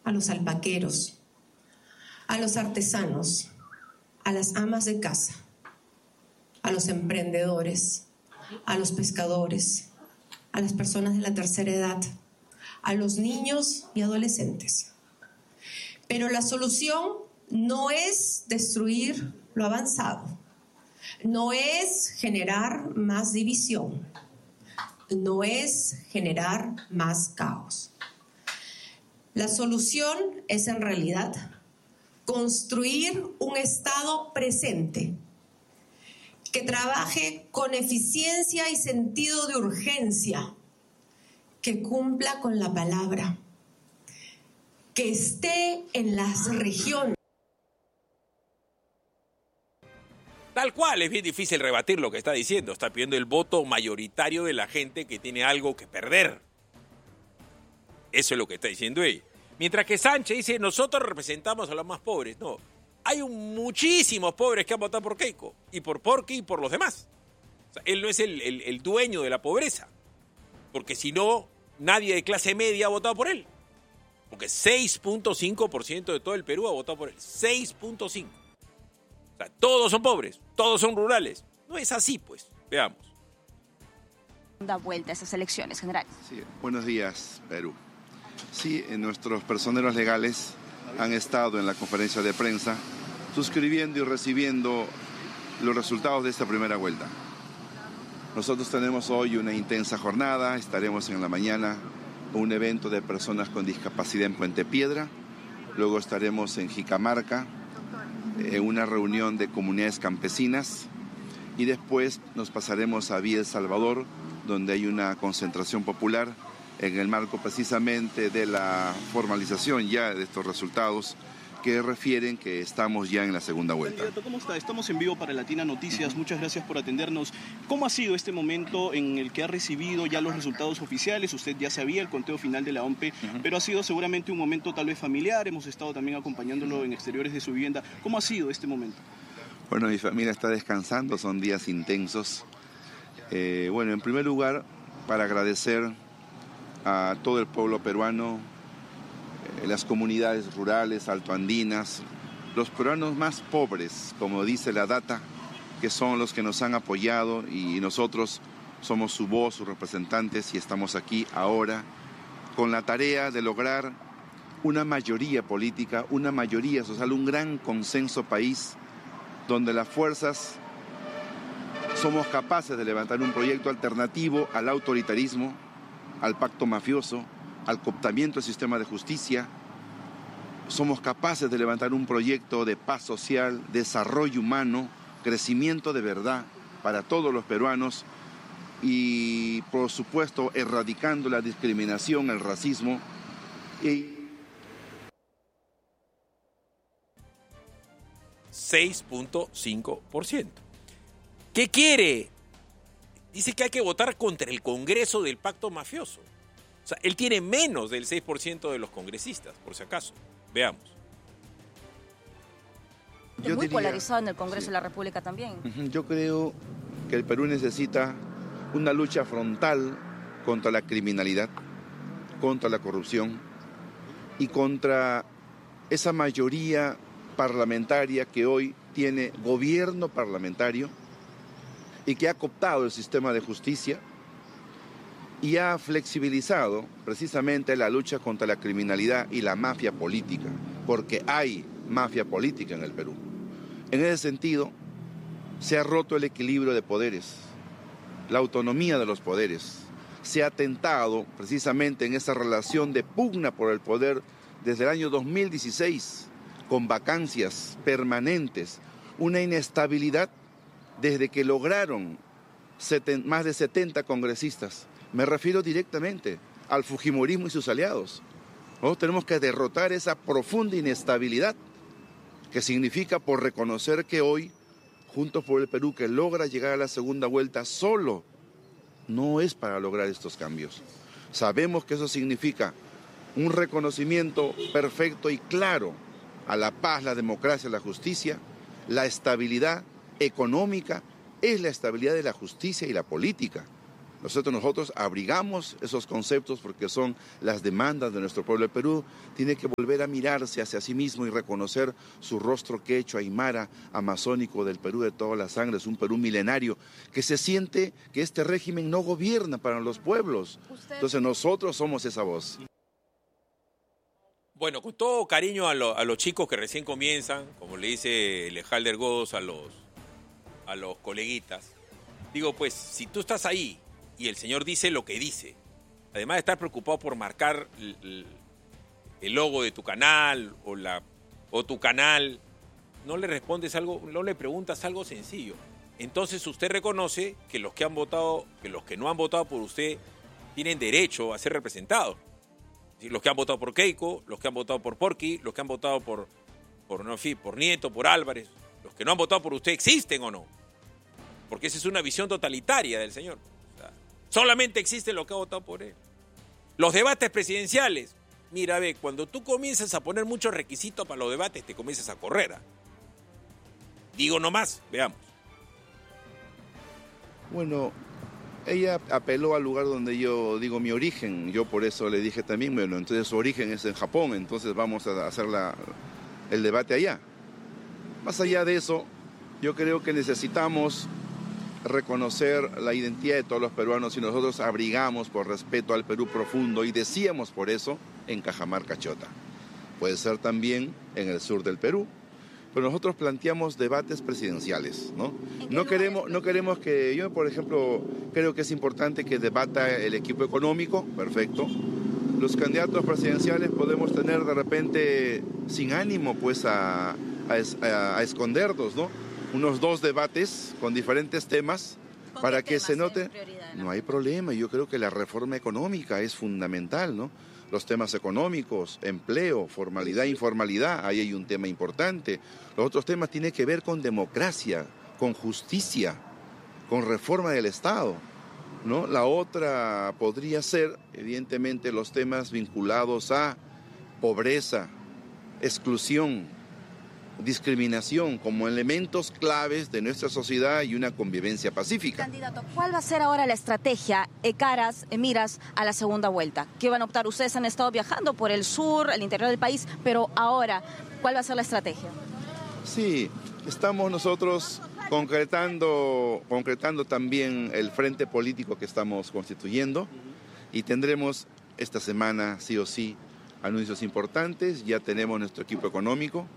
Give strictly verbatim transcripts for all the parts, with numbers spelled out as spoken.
a los alpaqueros, a los artesanos, a las amas de casa, a los emprendedores, a los pescadores, a las personas de la tercera edad, a los niños y adolescentes. Pero la solución no es destruir lo avanzado, no es generar más división, no es generar más caos. La solución es en realidad construir un Estado presente que trabaje con eficiencia y sentido de urgencia, que cumpla con la palabra, que esté en las regiones. Tal cual, es bien difícil rebatir lo que está diciendo. Está pidiendo el voto mayoritario de la gente que tiene algo que perder. Eso es lo que está diciendo ella. Mientras que Sánchez dice, nosotros representamos a los más pobres. No, hay un, muchísimos pobres que han votado por Keiko, y por Porky y por los demás. O sea, él no es el, el, el dueño de la pobreza, porque si no, nadie de clase media ha votado por él. Porque seis punto cinco por ciento de todo el Perú ha votado por él. seis punto cinco por ciento. O sea, todos son pobres, todos son rurales. No es así, pues. Veamos. Da vuelta a esas elecciones generales. Sí, buenos días, Perú. Sí, nuestros personeros legales han estado en la conferencia de prensa suscribiendo y recibiendo los resultados de esta primera vuelta. Nosotros tenemos hoy una intensa jornada, estaremos en la mañana en un evento de personas con discapacidad en Puente Piedra, luego estaremos en Jicamarca, en una reunión de comunidades campesinas, y después nos pasaremos a Villa El Salvador, donde hay una concentración popular en el marco precisamente de la formalización ya de estos resultados que refieren que estamos ya en la segunda vuelta. Candidato, ¿cómo está? Estamos en vivo para Latina Noticias. Uh-huh. Muchas gracias por atendernos. ¿Cómo ha sido este momento en el que ha recibido ya los resultados oficiales? Usted ya sabía el conteo final de la O M P E, uh-huh. pero ha sido seguramente un momento tal vez familiar. Hemos estado también acompañándolo en exteriores de su vivienda. ¿Cómo ha sido este momento? Bueno, mi familia está descansando, son días intensos. Eh, bueno, en primer lugar, para agradecer a todo el pueblo peruano, eh, las comunidades rurales, altoandinas, los peruanos más pobres, como dice la data, que son los que nos han apoyado, y nosotros somos su voz, sus representantes, y estamos aquí ahora con la tarea de lograr una mayoría política, una mayoría social, un gran consenso país, donde las fuerzas somos capaces de levantar un proyecto alternativo al autoritarismo, al pacto mafioso, al cooptamiento del sistema de justicia. Somos capaces de levantar un proyecto de paz social, desarrollo humano, crecimiento de verdad para todos los peruanos y, por supuesto, erradicando la discriminación, el racismo y seis punto cinco por ciento. ¿Qué quiere? Dice que hay que votar contra el Congreso del pacto mafioso. O sea, él tiene menos del seis por ciento de los congresistas, por si acaso. Veamos. Es muy diría, polarizado en el Congreso sí. de la República también. Yo creo que el Perú necesita una lucha frontal contra la criminalidad, contra la corrupción y contra esa mayoría parlamentaria que hoy tiene gobierno parlamentario y que ha cooptado el sistema de justicia y ha flexibilizado precisamente la lucha contra la criminalidad y la mafia política, porque hay mafia política en el Perú. En ese sentido, se ha roto el equilibrio de poderes, la autonomía de los poderes. Se ha atentado precisamente en esa relación de pugna por el poder desde el año dos mil dieciséis, con vacancias permanentes, una inestabilidad desde que lograron seten, más de setenta congresistas. Me refiero directamente al fujimorismo y sus aliados. Nosotros tenemos que derrotar esa profunda inestabilidad que significa por reconocer que hoy, Juntos por el Perú, que logra llegar a la segunda vuelta solo, no es para lograr estos cambios. Sabemos que eso significa un reconocimiento perfecto y claro a la paz, la democracia, la justicia, la estabilidad económica, es la estabilidad de la justicia y la política. Nosotros, nosotros abrigamos esos conceptos porque son las demandas de nuestro pueblo. El Perú tiene que volver a mirarse hacia sí mismo y reconocer su rostro quechua, aymara, amazónico del Perú de toda la sangre. Es un Perú milenario que se siente que este régimen no gobierna para los pueblos. Entonces nosotros somos esa voz. Bueno, con todo cariño a, lo, a los chicos que recién comienzan, como le dice Lejalder Godos a los, a los coleguitas, digo, pues, si tú estás ahí y el señor dice lo que dice, además de estar preocupado por marcar el, el logo de tu canal o, la, o tu canal, no le respondes algo, no le preguntas algo sencillo. Entonces usted reconoce que los que han votado, que los que no han votado por usted tienen derecho a ser representados. Los que han votado por Keiko, los que han votado por Porky, los que han votado por, por, no, por Nieto, por Álvarez, los que no han votado por usted, ¿existen o no? Porque esa es una visión totalitaria del señor. O sea, solamente existe lo que ha votado por él. Los debates presidenciales. Mira, ve, cuando tú comienzas a poner muchos requisitos para los debates, te comienzas a correr. ¿eh? Digo nomás, veamos. Bueno, ella apeló al lugar donde yo digo mi origen. Yo por eso le dije también, bueno, entonces su origen es en Japón, entonces vamos a hacer la, el debate allá. Más allá de eso, yo creo que necesitamos reconocer la identidad de todos los peruanos y nosotros abrigamos por respeto al Perú profundo y decíamos por eso en Cajamarca, Chota. Puede ser también en el sur del Perú. Pero nosotros planteamos debates presidenciales, ¿no? No queremos, no queremos que, yo por ejemplo, creo que es importante que debata el equipo económico, perfecto. Los candidatos presidenciales podemos tener de repente, sin ánimo, pues a, a, a escondernos, ¿no? Unos dos debates con diferentes temas para que se note. No hay problema, yo creo que la reforma económica es fundamental, ¿no? Los temas económicos, empleo, formalidad, informalidad, ahí hay un tema importante. Los otros temas tienen que ver con democracia, con justicia, con reforma del Estado, ¿no? La otra podría ser, evidentemente, los temas vinculados a pobreza, exclusión, discriminación como elementos claves de nuestra sociedad y una convivencia pacífica. Candidato, ¿cuál va a ser ahora la estrategia en caras, en miras a la segunda vuelta? ¿Qué van a optar? Ustedes han estado viajando por el sur, el interior del país, pero ahora, ¿cuál va a ser la estrategia? Sí, estamos nosotros concretando, concretando también el frente político que estamos constituyendo y tendremos esta semana, sí o sí, anuncios importantes. Ya tenemos nuestro equipo económico.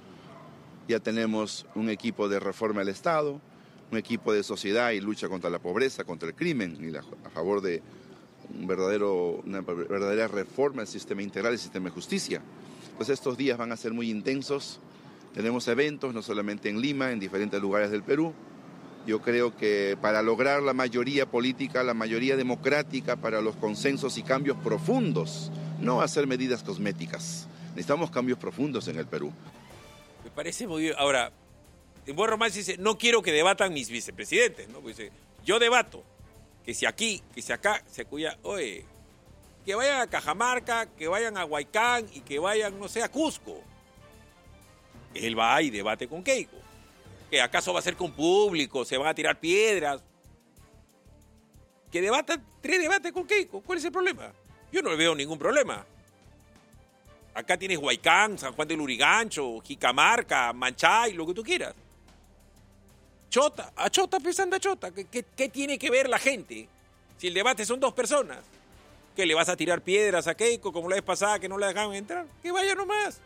Ya tenemos un equipo de reforma del Estado, un equipo de sociedad y lucha contra la pobreza, contra el crimen y la, a favor de un verdadero, una verdadera reforma del sistema integral, del sistema de justicia. Pues estos días van a ser muy intensos. Tenemos eventos no solamente en Lima, en diferentes lugares del Perú. Yo creo que para lograr la mayoría política, la mayoría democrática, para los consensos y cambios profundos, no hacer medidas cosméticas. Necesitamos cambios profundos en el Perú. Me parece muy bien. Ahora, en buen romance dice, no quiero que debatan mis vicepresidentes, ¿no? Pues dice, yo debato, que si aquí, que si acá, se cuya, oye, que vayan a Cajamarca, que vayan a Huaycán y que vayan, no sé, a Cusco. Él va y debate con Keiko. ¿Que acaso va a ser con público? ¿Se van a tirar piedras? Que debatan, tres debates con Keiko. ¿Cuál es el problema? Yo no le veo ningún problema. Acá tienes Huaycán, San Juan del Lurigancho, Jicamarca, Manchay, lo que tú quieras. Chota, a Chota pensando a Chota. ¿Qué, qué, ¿Qué tiene que ver la gente? Si el debate son dos personas. ¿Que le vas a tirar piedras a Keiko como la vez pasada que no la dejaban entrar? Que vayan nomás.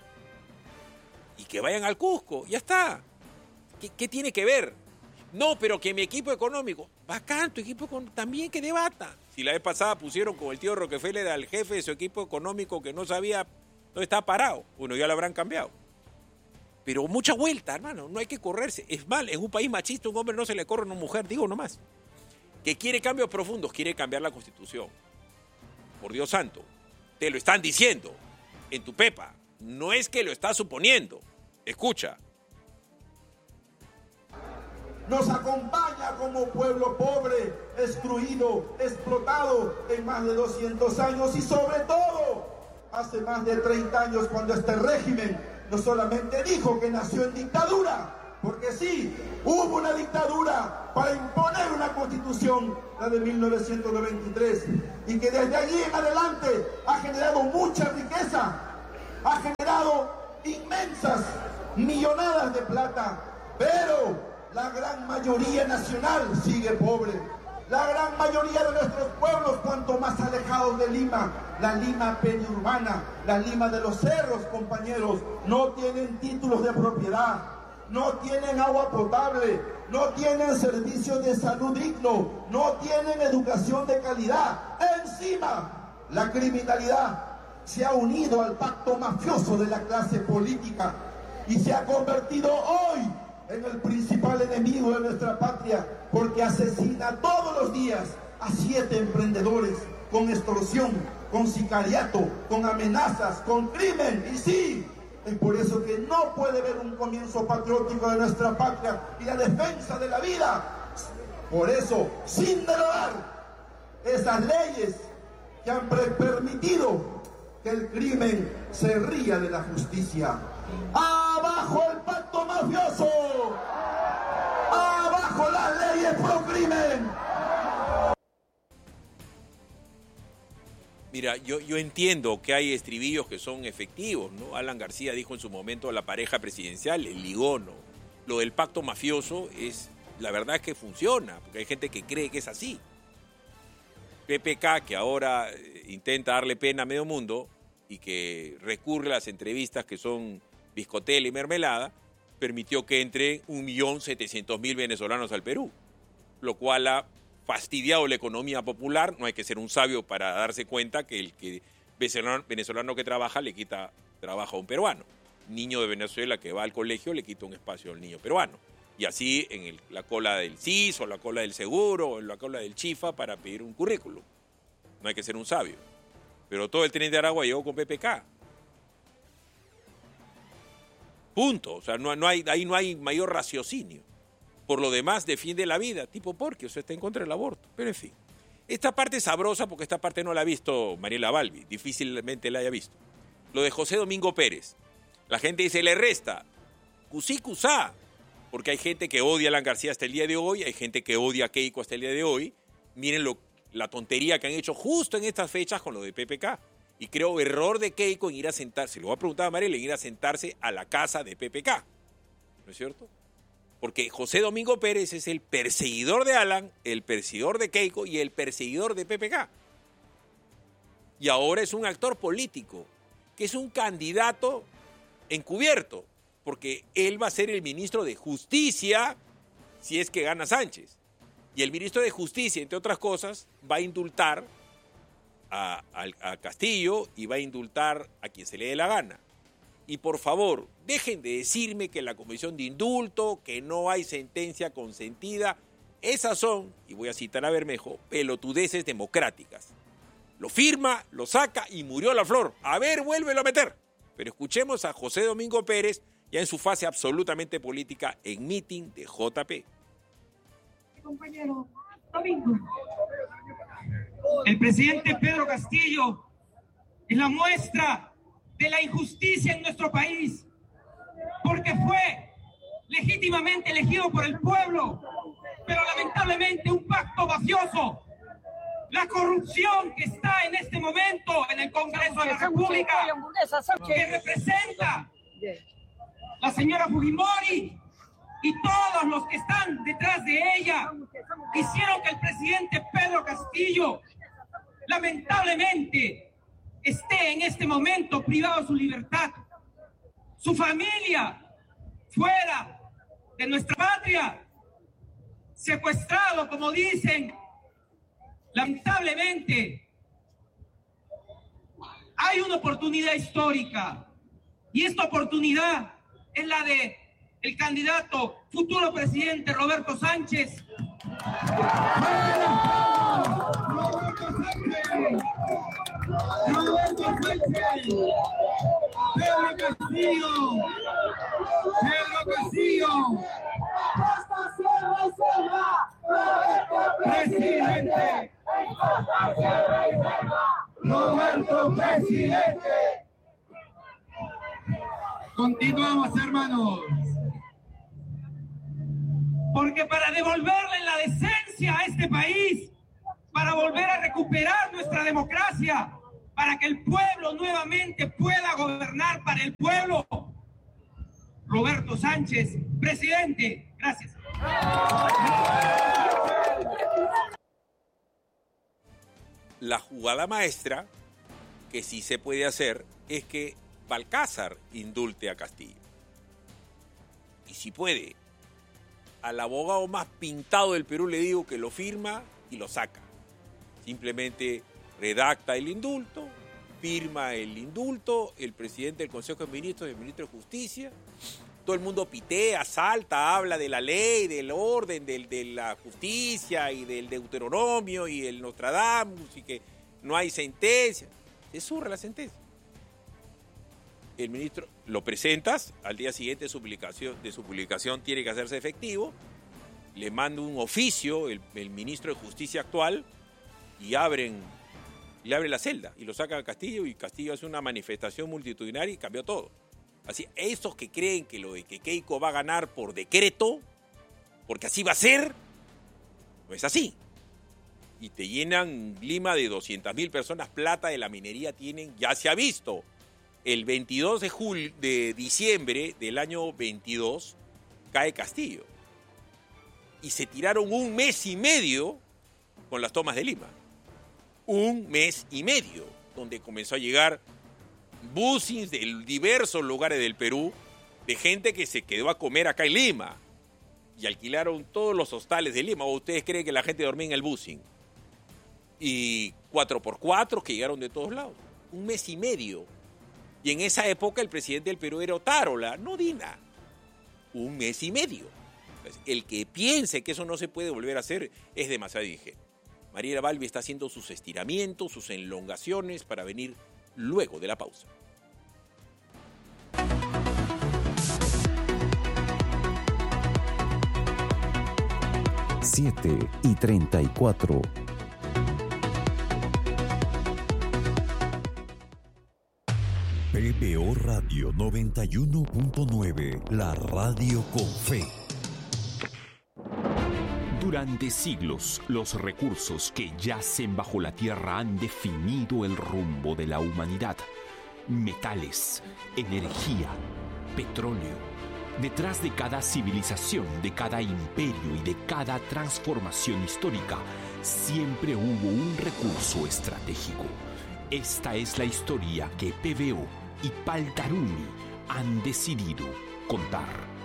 Y que vayan al Cusco, ya está. ¿Qué, qué tiene que ver? No, pero que mi equipo económico, bacán, tu equipo económico, también que debata. Si la vez pasada pusieron con el tío Rockefeller al jefe de su equipo económico que no sabía dónde estaba parado, bueno, ya lo habrán cambiado. Pero mucha vuelta, hermano, no hay que correrse. Es mal, en un país machista un hombre no se le corre a una mujer, digo nomás. Que quiere cambios profundos, quiere cambiar la Constitución. Por Dios santo, te lo están diciendo en tu pepa. No es que lo estás suponiendo. Escucha. Nos acompaña como pueblo pobre, excluido, explotado en más de doscientos años y sobre todo hace más de treinta años cuando este régimen no solamente dijo que nació en dictadura, Porque sí, hubo una dictadura para imponer una constitución, la de mil novecientos noventa y tres, y que desde allí en adelante ha generado mucha riqueza, ha generado inmensas millonadas de plata, pero la gran mayoría nacional sigue pobre. La gran mayoría de nuestros pueblos, cuanto más alejados de Lima, la Lima periurbana, la Lima de los cerros, compañeros, no tienen títulos de propiedad, no tienen agua potable, no tienen servicios de salud digno, no tienen educación de calidad. Encima, la criminalidad se ha unido al pacto mafioso de la clase política y se ha convertido hoy en el principal enemigo de nuestra patria, porque asesina todos los días a siete emprendedores con extorsión, con sicariato, con amenazas, con crimen. Y sí, es por eso que no puede haber un comienzo patriótico de nuestra patria y la defensa de la vida. Por eso, sin derogar esas leyes que han permitido que el crimen se ría de la justicia. ¡Abajo el pacto mafioso! ¡Abajo las leyes pro crimen! Mira, yo, yo entiendo que hay estribillos que son efectivos, ¿no? Alan García dijo en su momento a la pareja presidencial, el ligó, ¿no? Lo del pacto mafioso es, la verdad es que funciona, porque hay gente que cree que es así. P P K, que ahora intenta darle pena a medio mundo y que recurre a las entrevistas que son biscotela y mermelada, permitió que entre un millón setecientos mil venezolanos al Perú, lo cual ha fastidiado la economía popular. No hay que ser un sabio para darse cuenta que el que venezolano, venezolano que trabaja le quita trabajo a un peruano. Niño de Venezuela que va al colegio le quita un espacio al niño peruano. Y así en el, la cola del C I S o la cola del seguro o en la cola del Chifa para pedir un currículum. No hay que ser un sabio. Pero todo el tren de Aragua llegó con P P K. Punto. O sea, no, no hay, ahí no hay mayor raciocinio. Por lo demás, defiende la vida, tipo porque, o sea, está en contra del aborto. Pero en fin, esta parte es sabrosa porque esta parte no la ha visto Mariela Balbi, difícilmente la haya visto. Lo de José Domingo Pérez. La gente dice, le resta. Cusí, cusá. Porque hay gente que odia a Alan García hasta el día de hoy, hay gente que odia a Keiko hasta el día de hoy. Miren lo, la tontería que han hecho justo en estas fechas con lo de P P K. Y creo error de Keiko en ir a sentarse, lo voy a preguntar a Mariela, en ir a sentarse a la casa de P P K. ¿No es cierto? Porque José Domingo Pérez es el perseguidor de Alan, el perseguidor de Keiko y el perseguidor de P P K. Y ahora es un actor político, que es un candidato encubierto, porque él va a ser el ministro de Justicia si es que gana Sánchez. Y el ministro de Justicia, entre otras cosas, va a indultar a, a, a Castillo y va a indultar a quien se le dé la gana. Y por favor, dejen de decirme que la comisión de indulto, que no hay sentencia consentida, esas son, y voy a citar a Bermejo, pelotudeces democráticas. Lo firma, lo saca y murió la flor. A ver, vuélvelo a meter. Pero escuchemos a José Domingo Pérez, ya en su fase absolutamente política, en meeting de J P. Compañero Domingo. El presidente Pedro Castillo es la muestra de la injusticia en nuestro país, porque fue legítimamente elegido por el pueblo, pero lamentablemente un pacto mafioso, la corrupción que está en este momento en el Congreso de la República, que representa la señora Fujimori y todos los que están detrás de ella, hicieron que el presidente Pedro Castillo lamentablemente esté en este momento privado de su libertad. Su familia fuera de nuestra patria, secuestrado, como dicen. Lamentablemente hay una oportunidad histórica y esta oportunidad es la de el candidato futuro presidente Roberto Sánchez. Roberto Sánchez, Pedro Castillo, Pedro Castillo, presidente, Roberto presidente. Continuamos, hermanos. Porque para devolverle la decencia a este país, para volver a recuperar nuestra democracia, para que el pueblo nuevamente pueda gobernar para el pueblo, Roberto Sánchez, presidente. Gracias. La jugada maestra, que sí se puede hacer, es que Balcázar indulte a Castillo. Y si puede, al abogado más pintado del Perú le digo que lo firma y lo saca. Simplemente redacta el indulto, firma el indulto, el presidente del Consejo de Ministros y el ministro de Justicia. Todo el mundo pitea, salta, habla de la ley, del orden, del, de la justicia y del Deuteronomio y el Nostradamus y que no hay sentencia. Se surra la sentencia. El ministro lo presentas, al día siguiente de su publicación, de su publicación tiene que hacerse efectivo, le manda un oficio el, el ministro de Justicia actual y abren, le abre la celda y lo sacan a Castillo y Castillo hace una manifestación multitudinaria y cambió todo. Así, esos que creen que lo de que Keiko va a ganar por decreto, porque así va a ser, no es así. Y te llenan Lima de doscientas mil personas, plata de la minería tienen, ya se ha visto. El veintidós de, julio, de diciembre del año veintidós cae Castillo. Y se tiraron un mes y medio con las tomas de Lima. Un mes y medio, donde comenzó a llegar busings de diversos lugares del Perú, de gente que se quedó a comer acá en Lima. Y alquilaron todos los hostales de Lima. ¿O ustedes creen que la gente dormía en el busing? Y cuatro por cuatro que llegaron de todos lados. Un mes y medio. Y en esa época el presidente del Perú era Otárola, no Dina. Un mes y medio. El que piense que eso no se puede volver a hacer es demasiado ingenuo. Mariela Balbi está haciendo sus estiramientos, sus elongaciones para venir luego de la pausa. siete y treinta y cuatro. P B O Radio noventa y uno punto nueve, la radio con fe. Durante siglos, los recursos que yacen bajo la tierra han definido el rumbo de la humanidad. Metales, energía, petróleo. Detrás de cada civilización, de cada imperio y de cada transformación histórica, siempre hubo un recurso estratégico. Esta es la historia que P B O y Paltarumi han decidido contar.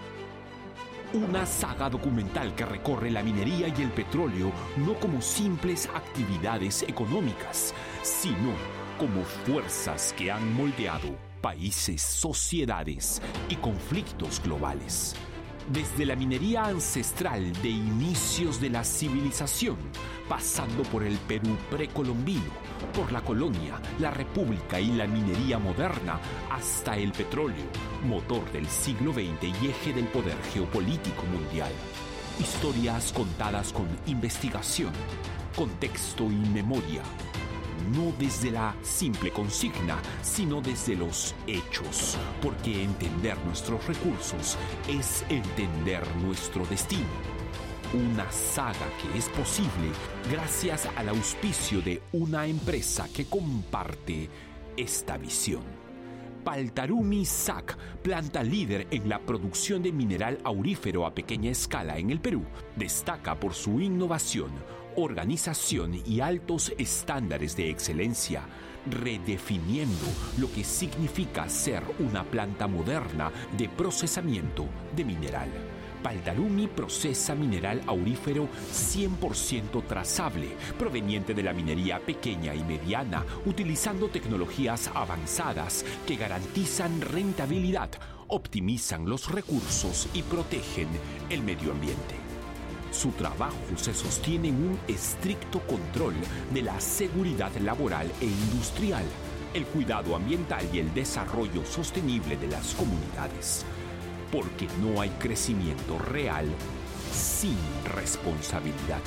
Una saga documental que recorre la minería y el petróleo no como simples actividades económicas, sino como fuerzas que han moldeado países, sociedades y conflictos globales. Desde la minería ancestral de inicios de la civilización, pasando por el Perú precolombino, por la colonia, la república y la minería moderna, hasta el petróleo, motor del siglo veinte y eje del poder geopolítico mundial. Historias contadas con investigación, contexto y memoria. No desde la simple consigna, sino desde los hechos, porque entender nuestros recursos es entender nuestro destino. Una saga que es posible gracias al auspicio de una empresa que comparte esta visión. Paltarumi S A C, planta líder en la producción de mineral aurífero a pequeña escala en el Perú, destaca por su innovación, organización y altos estándares de excelencia, redefiniendo lo que significa ser una planta moderna de procesamiento de mineral. Paltarumi procesa mineral aurífero cien por ciento trazable, proveniente de la minería pequeña y mediana, utilizando tecnologías avanzadas que garantizan rentabilidad, optimizan los recursos y protegen el medio ambiente. Su trabajo se sostiene en un estricto control de la seguridad laboral e industrial, el cuidado ambiental y el desarrollo sostenible de las comunidades. Porque no hay crecimiento real sin responsabilidad.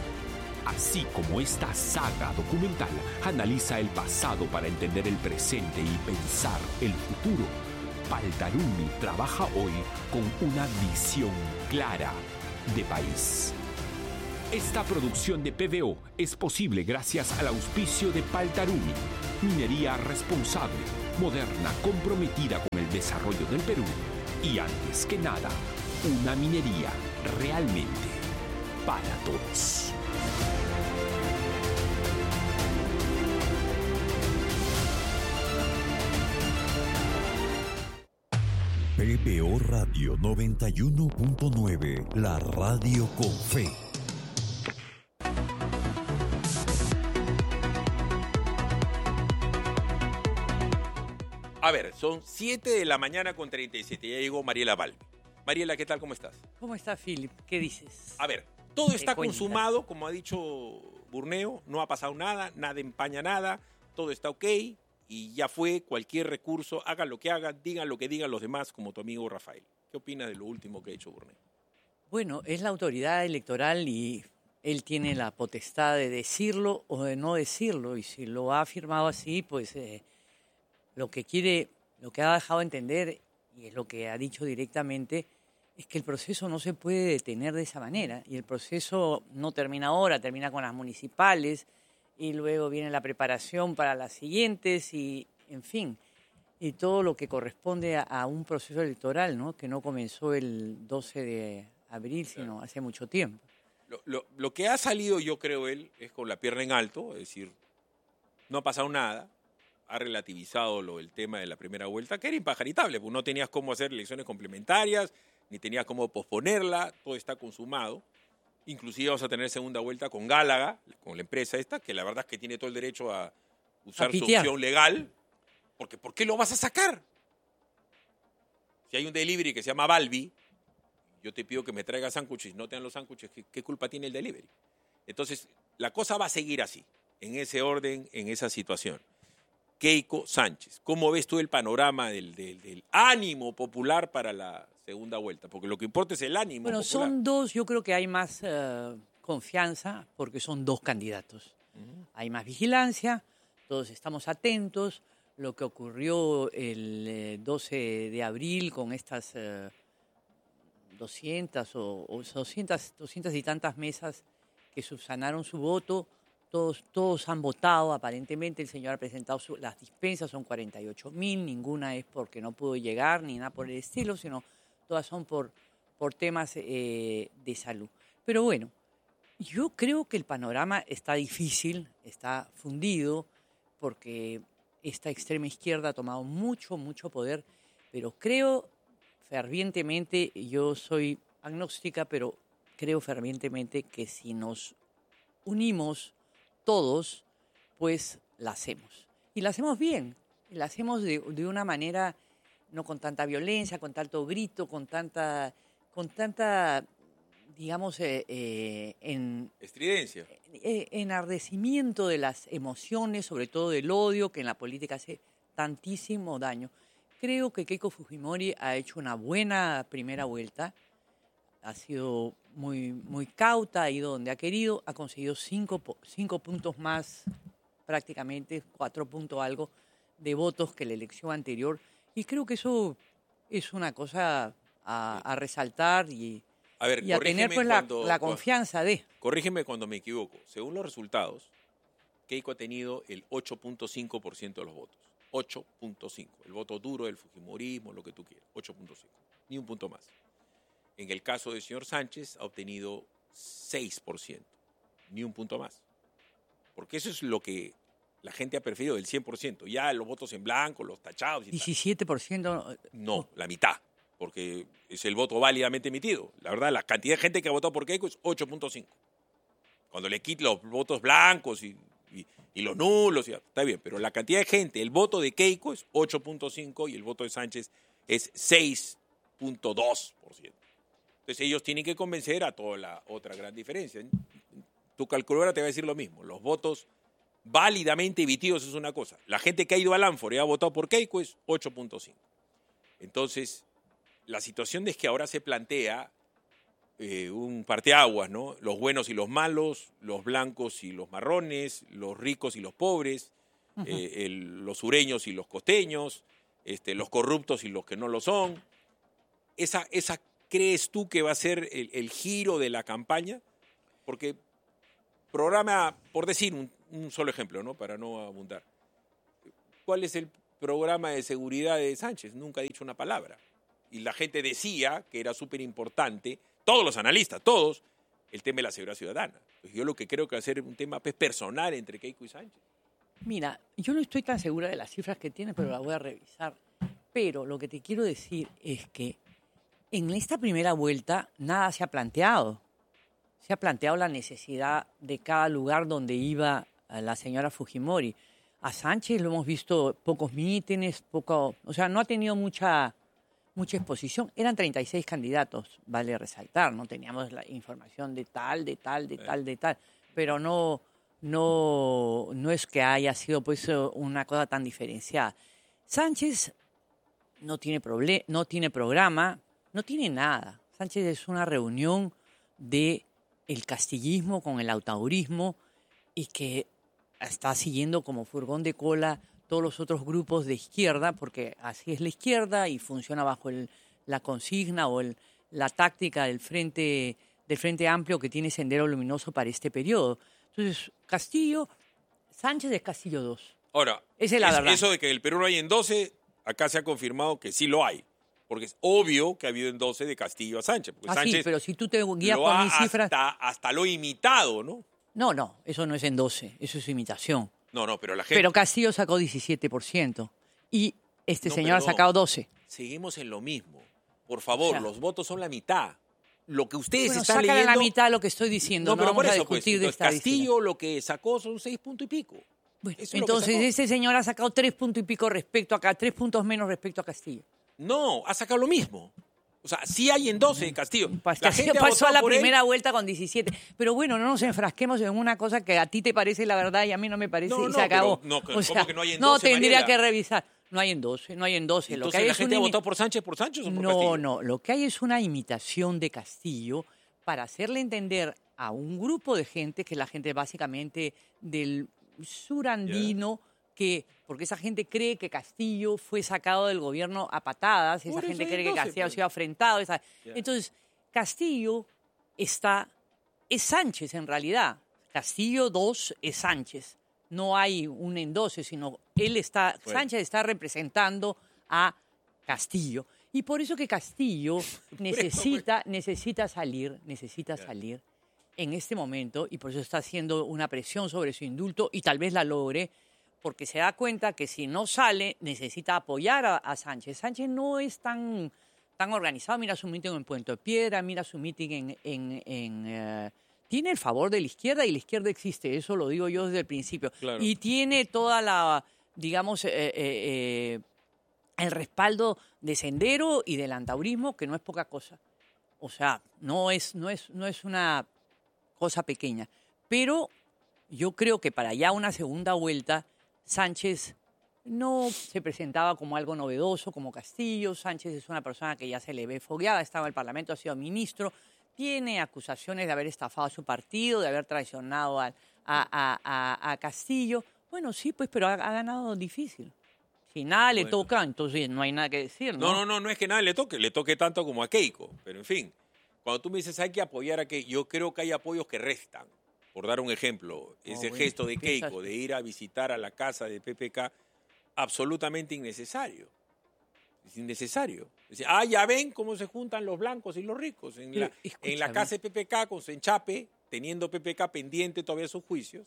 Así como esta saga documental analiza el pasado para entender el presente y pensar el futuro, Paltarumi trabaja hoy con una visión clara de país. Esta producción de P V O es posible gracias al auspicio de Paltarumi, minería responsable, moderna, comprometida con el desarrollo del Perú y, antes que nada, una minería realmente para todos. P B O Radio noventa y uno punto nueve, la radio con fe. A ver, son siete de la mañana con treinta y siete. Ya llegó Mariela Balbi. Mariela, ¿qué tal? ¿Cómo estás? ¿Cómo estás, Philip? ¿Qué dices? A ver, todo está cuentas? consumado, como ha dicho Burneo. No ha pasado nada, nada empaña nada. Todo está ok y ya fue. Cualquier recurso, hagan lo que hagan, digan lo que digan los demás, como tu amigo Rafael. ¿Qué opinas de lo último que ha hecho Burneo? Bueno, es la autoridad electoral y él tiene la potestad de decirlo o de no decirlo. Y si lo ha afirmado así, pues... Eh, Lo que quiere, lo que ha dejado entender, y es lo que ha dicho directamente, es que el proceso no se puede detener de esa manera. Y el proceso no termina ahora, termina con las municipales, y luego viene la preparación para las siguientes, y en fin, y todo lo que corresponde a, a un proceso electoral, ¿no? Que no comenzó el doce de abril, sino hace mucho tiempo. Lo, lo, lo que ha salido, yo creo él, es con la pierna en alto, es decir, no ha pasado nada. Ha relativizado lo, el tema de la primera vuelta, que era impajaritable, porque no tenías cómo hacer elecciones complementarias, ni tenías cómo posponerla, todo está consumado. Inclusive vamos a tener segunda vuelta con Gálaga, con la empresa esta, que la verdad es que tiene todo el derecho a usar a su opción legal, porque ¿por qué lo vas a sacar? Si hay un delivery que se llama Balbi, yo te pido que me traigas sándwiches, no te dan los sándwiches, ¿qué, ¿qué culpa tiene el delivery? Entonces, la cosa va a seguir así, en ese orden, en esa situación. Keiko Sánchez, ¿cómo ves tú el panorama del, del, del ánimo popular para la segunda vuelta? Porque lo que importa es el ánimo Bueno, popular. son dos, yo creo que hay más uh, confianza porque son dos candidatos. Uh-huh. Hay más vigilancia, todos estamos atentos. Lo que ocurrió el eh, doce de abril con estas uh, doscientas o, o doscientas, doscientas y tantas mesas que subsanaron su voto, Todos, todos han votado, aparentemente el señor ha presentado su, las dispensas, son cuarenta y ocho mil, ninguna es porque no pudo llegar ni nada por el estilo, sino todas son por, por temas eh, de salud. Pero bueno, yo creo que el panorama está difícil, está fundido, porque esta extrema izquierda ha tomado mucho, mucho poder, pero creo fervientemente, yo soy agnóstica, pero creo fervientemente que si nos unimos todos, pues la hacemos. Y la hacemos bien, y la hacemos de, de una manera, no con tanta violencia, con tanto grito, con tanta, con tanta digamos, eh, eh, en... Estridencia. Eh, enardecimiento de las emociones, sobre todo del odio, que en la política hace tantísimo daño. Creo que Keiko Fujimori ha hecho una buena primera vuelta, ha sido muy, muy cauta, ha ido donde ha querido, ha conseguido cinco, cinco puntos más, prácticamente cuatro puntos algo, de votos que la elección anterior. Y creo que eso es una cosa a, a resaltar y a, ver, y a tener pues, cuando, la, la confianza de... Corrígeme cuando me equivoco. Según los resultados, Keiko ha tenido el ocho punto cinco por ciento de los votos. ocho punto cinco. El voto duro del fujimorismo, lo que tú quieras. ocho punto cinco. Ni un punto más. En el caso del señor Sánchez ha obtenido seis por ciento. Ni un punto más. Porque eso es lo que la gente ha preferido, del cien por ciento. Ya los votos en blanco, los tachados y diecisiete por ciento. Tal. No, la mitad. Porque es el voto válidamente emitido. La verdad, la cantidad de gente que ha votado por Keiko es ocho punto cinco. Cuando le quiten los votos blancos y, y, y los nulos, ya, está bien. Pero la cantidad de gente, el voto de Keiko es ocho punto cinco y el voto de Sánchez es seis punto dos por ciento. Entonces ellos tienen que convencer a toda la otra gran diferencia. Tu calculadora te va a decir lo mismo. Los votos válidamente emitidos es una cosa. La gente que ha ido al Ánfora y ha votado por Keiko es ocho punto cinco. Entonces, la situación es que ahora se plantea eh, un parteaguas, ¿no? Los buenos y los malos, los blancos y los marrones, los ricos y los pobres, uh-huh. eh, el, los sureños y los costeños, este, los corruptos y los que no lo son. Esa, esa crees tú que va a ser el, el giro de la campaña? Porque programa, por decir un, un solo ejemplo, ¿no? Para no abundar. ¿Cuál es el programa de seguridad de Sánchez? Nunca ha dicho una palabra. Y la gente decía que era súper importante, todos los analistas, todos, el tema de la seguridad ciudadana. Pues yo lo que creo que va a ser un tema pues, personal entre Keiko y Sánchez. Mira, yo no estoy tan segura de las cifras que tiene, pero las voy a revisar. Pero lo que te quiero decir es que en esta primera vuelta nada se ha planteado. Se ha planteado la necesidad de cada lugar donde iba la señora Fujimori. A Sánchez lo hemos visto pocos mítines, poco, o sea, no ha tenido mucha, mucha exposición. Eran treinta y seis candidatos, vale resaltar, no teníamos la información de tal, de tal, de tal, de tal, pero no, no, no es que haya sido pues una cosa tan diferenciada. Sánchez no tiene, proble- no tiene programa, no tiene nada. Sánchez es una reunión de el castillismo con el autaurismo y que está siguiendo como furgón de cola todos los otros grupos de izquierda, porque así es la izquierda y funciona bajo el, la consigna o el, la táctica del frente, del Frente Amplio que tiene Sendero Luminoso para este periodo. Entonces, Castillo, Sánchez es Castillo dos. Ahora, esa es la es, verdad. Eso de que en el Perú no hay en doce, acá se ha confirmado que sí lo hay. Porque es obvio que ha habido en doce de Castillo a Sánchez. Porque Ah, Sánchez sí, pero si tú te guías lo por ha mis cifras... Hasta, hasta lo imitado, ¿no? No, no, eso no es en doce, eso es imitación. No, no, pero la gente... Pero Castillo sacó diecisiete por ciento y este No, señor ha pero no. sacado doce. Seguimos en lo mismo. Por favor, O sea, los votos son la mitad. Lo que ustedes Bueno, están sácale leyendo... la mitad de lo que estoy diciendo, no, No, pero vamos por a eso, pues, discutir de entonces, estadística. Castillo lo que sacó son seis puntos y pico. Bueno, Eso es lo que entonces sacó. ese señor ha sacado tres puntos y pico respecto a acá, tres puntos menos respecto a Castillo. No, ha sacado lo mismo. O sea, sí hay en doce Castillo. Pues La Castillo gente ha pasó a votado la por él. primera vuelta con diecisiete. Pero bueno, no nos enfrasquemos en una cosa que a ti te parece la verdad y a mí no me parece No, y no, se acabó. pero no, O ¿cómo sea, que no hay en no, doce, tendría Mariela? que revisar. No hay en doce, no hay en doce. Lo que Entonces, hay ¿la es gente ha una imi- votado por Sánchez por Sánchez o por No, Castillo? no. Lo que hay es una imitación de Castillo para hacerle entender a un grupo de gente, que es la gente básicamente del sur andino, que porque esa gente cree que Castillo fue sacado del gobierno a patadas, esa Por eso gente hay cree que doce, Castillo ha pues. sido afrentado. esa- Ya. Entonces, Castillo está, es Sánchez en realidad. Castillo dos es Sánchez. No hay un en doce, sino él está, Bueno. Sánchez está representando a Castillo. Y por eso que Castillo necesita, necesita salir, necesita salir en este momento, y por eso está haciendo una presión sobre su indulto, y tal vez la logre, porque se da cuenta que si no sale, necesita apoyar a, a Sánchez. Sánchez no es tan, tan organizado. Mira su meeting en Puente Piedra, mira su meeting en... en, en eh, tiene el favor de la izquierda y la izquierda existe, eso lo digo yo desde el principio. Claro. Y tiene toda la, digamos, eh, eh, eh, el respaldo de Sendero y del antaurismo, que no es poca cosa. O sea, no es, no es, no es una cosa pequeña. Pero yo creo que para ya una segunda vuelta, Sánchez no se presentaba como algo novedoso, como Castillo. Sánchez es una persona que ya se le ve fogueada, estaba en el Parlamento, ha sido ministro, tiene acusaciones de haber estafado a su partido, de haber traicionado a, a, a, a, a Castillo. Bueno, sí, pues, pero ha, ha ganado difícil. Si nada le Bueno. toca, entonces no hay nada que decir, ¿no? No, no, no, no es que nada le toque, le toque tanto como a Keiko. Pero en fin, cuando tú me dices hay que apoyar a Keiko, yo creo que hay apoyos que restan. Por dar un ejemplo, ese bueno, gesto de piensas- Keiko de ir a visitar a la casa de P P K, absolutamente innecesario. Es innecesario. Dice, ah, ya ven cómo se juntan los blancos y los ricos. En la, Pero, en la escúchame. casa de P P K, con su enchape, teniendo P P K pendiente todavía sus juicios.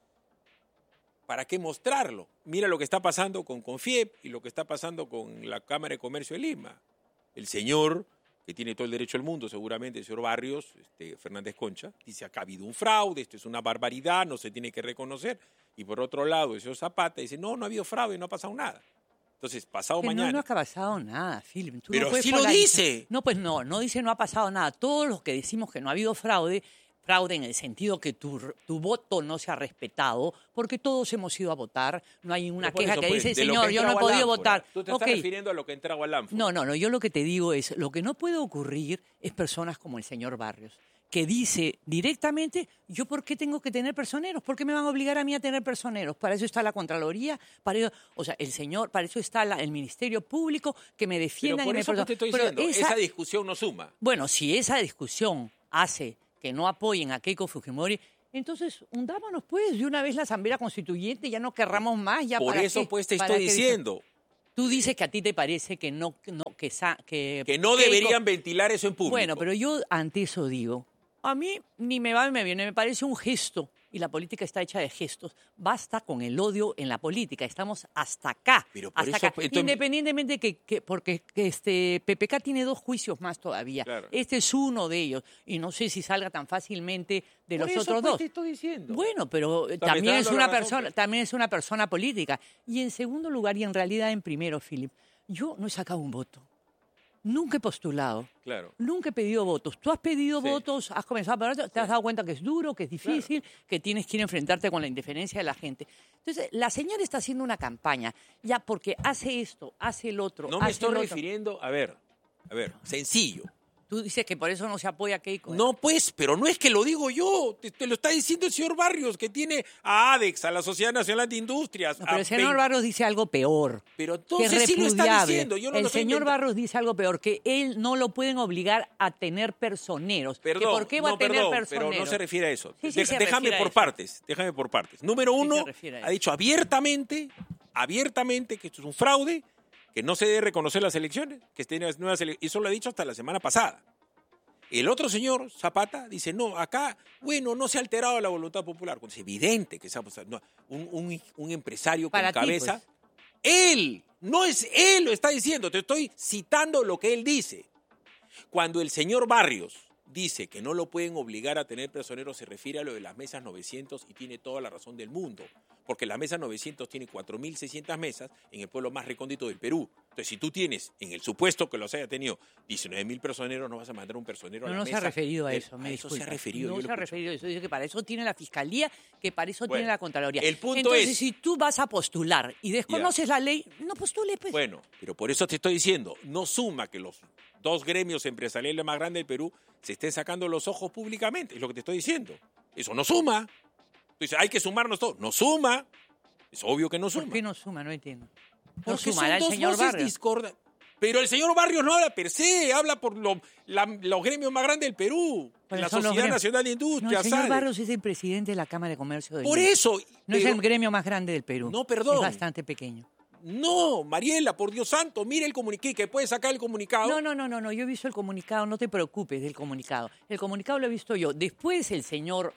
¿Para qué mostrarlo? Mira lo que está pasando con Confiep y lo que está pasando con la Cámara de Comercio de Lima. El señor, que tiene todo el derecho del mundo, seguramente, el señor Barrios, este, Fernández Concha, dice acá ha habido un fraude, esto es una barbaridad, no se tiene que reconocer. Y por otro lado, el señor Zapata dice, no, no ha habido fraude, no ha pasado nada. Entonces, pasado Que mañana... No, no ha pasado nada, Philip. Tú Pero no puedes sí lo polarizar. dice. No, pues no, no dice no ha pasado nada. Todos los que decimos que no ha habido fraude, fraude en el sentido que tu, tu voto no se ha respetado, porque todos hemos ido a votar. No hay una Pero por queja eso, que pues, dice, de lo señor, que yo no he entraba al podido ánfora. votar. Tú te Ok. estás refiriendo a lo que entraba al ánfora. No, no, no. Yo lo que te digo es, lo que no puede ocurrir es personas como el señor Barrios, que dice directamente, ¿yo por qué tengo que tener personeros? ¿Por qué me van a obligar a mí a tener personeros? Para eso está la Contraloría, para eso, o sea, el señor, para eso está la, el Ministerio Público, que me defiendan Pero por y me eso que te estoy Pero diciendo, esa, esa discusión no suma. Bueno, si esa discusión hace que no apoyen a Keiko Fujimori, entonces hundámonos pues de una vez la Asamblea Constituyente, ya no querramos más. Ya por para eso qué, pues te para estoy diciendo. Tú dices que a ti te parece que no, que no que, sa, que, que no Keiko, deberían ventilar eso en público. Bueno, pero yo ante eso digo, a mí ni me va ni me viene, me parece un gesto, y la política está hecha de gestos. Basta con el odio en la política, estamos hasta acá. Pero por hasta eso, acá. entonces, Independientemente que, que porque que este P P K tiene dos juicios más todavía. Claro. Este es uno de ellos, y no sé si salga tan fácilmente de por los eso, otros pues, dos. te estoy diciendo. Bueno, pero O sea, también me es está dando una la razón, persona, pues. también es una persona política. Y en segundo lugar, y en realidad en primero, Philip, yo no he sacado un voto. Nunca he postulado. Claro. Nunca he pedido votos. Tú has pedido Sí. votos, has comenzado a hablar, te has dado cuenta que es duro, que es difícil, que tienes que ir a enfrentarte con la indiferencia de la gente. Entonces, la señora está haciendo una campaña, ya porque hace esto, hace el otro, No me hace estoy el otro. refiriendo, a ver, a ver, sencillo. Tú dices que por eso no se apoya a Keiko. ¿eh? No, pues, pero no es que lo digo yo, te, te lo está diciendo el señor Barrios, que tiene a ADEX, a la Sociedad Nacional de Industrias. No, pero a el señor veinte Barros dice algo peor. Pero que es entonces sí lo está repudiable. diciendo, yo no el lo estoy señor inventando. Barros dice algo peor, que él no lo pueden obligar a tener personeros. Perdón, que ¿Por qué va no, a tener perdón, personeros? pero no se refiere a eso. Sí, sí De- se déjame refiere a por eso. partes, déjame por partes. Número Sí uno, se refiere a eso. ha dicho abiertamente, abiertamente que esto es un fraude, que no se debe reconocer las elecciones, que tiene las nuevas elecciones. Eso lo ha dicho hasta la semana pasada. El otro señor, Zapata, dice, no, acá, bueno, no se ha alterado la voluntad popular. Es evidente que se ha, no, un, un, un empresario Para con ti, cabeza, pues. él, no es él lo está diciendo, te estoy citando lo que él dice. Cuando el señor Barrios dice que no lo pueden obligar a tener personeros, se refiere a lo de las mesas novecientos y tiene toda la razón del mundo. Porque la mesa novecientos tiene cuatro mil seiscientas mesas en el pueblo más recóndito del Perú. Entonces, si tú tienes, en el supuesto que los haya tenido, diecinueve mil personeros, no vas a mandar un personero No, a la no mesa. se ha referido a Él- eso, me a eso se ha disculpa. referido. No yo se lo ha escucho. referido a eso. Dice que para eso tiene la Fiscalía, que para eso Bueno, tiene la Contraloría. el punto Entonces, es- si tú vas a postular y desconoces la ley, no postules, pues. Bueno, pero por eso te estoy diciendo, no suma que los dos gremios empresariales más grandes del Perú se estén sacando los ojos públicamente, es lo que te estoy diciendo. Eso no suma. Tú dices, hay que sumarnos todos. No suma. Es obvio que no suma. ¿Por qué no suma? No entiendo. No Porque sumará son el dos señor voces Barrios. discordantes. Pero el señor Barrios no habla per se, habla por lo- la- los gremios más grandes del Perú. ¿Cuáles La son los Sociedad gremios? Nacional de No, Industria, el señor SADE. Barrios es el presidente de la Cámara de Comercio del Por Perú. eso. No es pero- el gremio más grande del Perú. No, perdón. Es bastante pequeño. No, Mariela, por Dios santo, mire el comunicado, que puede sacar el comunicado. No, no, no, no, no, yo he visto el comunicado, no te preocupes del comunicado. El comunicado lo he visto yo. Después el señor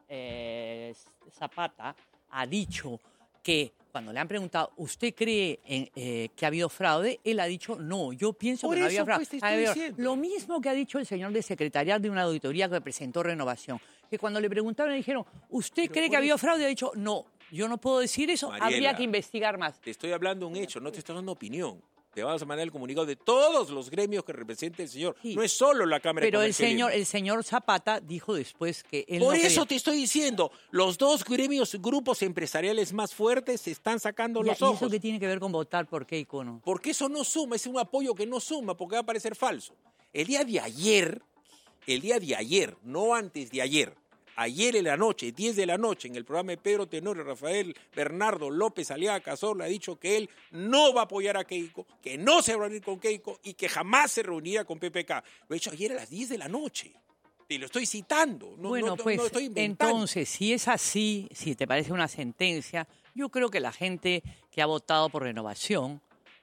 eh, Zapata ha dicho que cuando le han preguntado, ¿usted cree en, eh, que ha habido fraude? Él ha dicho, no, yo pienso Por que no eso, había fraude. pues, te estoy Ha habido- diciendo. Lo mismo que ha dicho el señor de secretarial de una auditoría que presentó Renovación, que cuando le preguntaron le dijeron, ¿usted Pero cree por que ha habido eso- fraude? Ha dicho, no, yo no puedo decir eso, Mariela, habría que investigar más. Te estoy hablando un hecho, no te estoy dando opinión. Te vas a mandar el comunicado de todos los gremios que represente el señor. Sí. No es solo la Cámara Pero de el Comercio señor, Libre. el señor Zapata dijo después que él Por no eso quería- te estoy diciendo, los dos gremios, grupos empresariales más fuertes se están sacando Ya, los ¿y ojos. eso qué tiene que ver con votar por Keiko, no? Porque eso no suma, es un apoyo que no suma, porque va a parecer falso. El día de ayer, el día de ayer, no antes de ayer, ayer en la noche, diez de la noche, en el programa de Pedro Tenorio, Rafael Bernardo López Aliaga Cazorla ha dicho que él no va a apoyar a Keiko, que no se va a reunir con Keiko y que jamás se reuniría con P P K. Lo ha hecho ayer a las diez de la noche. Y lo estoy citando, no, bueno, no- pues no estoy inventando. entonces, si es así, si te parece una sentencia, yo creo que la gente que ha votado por renovación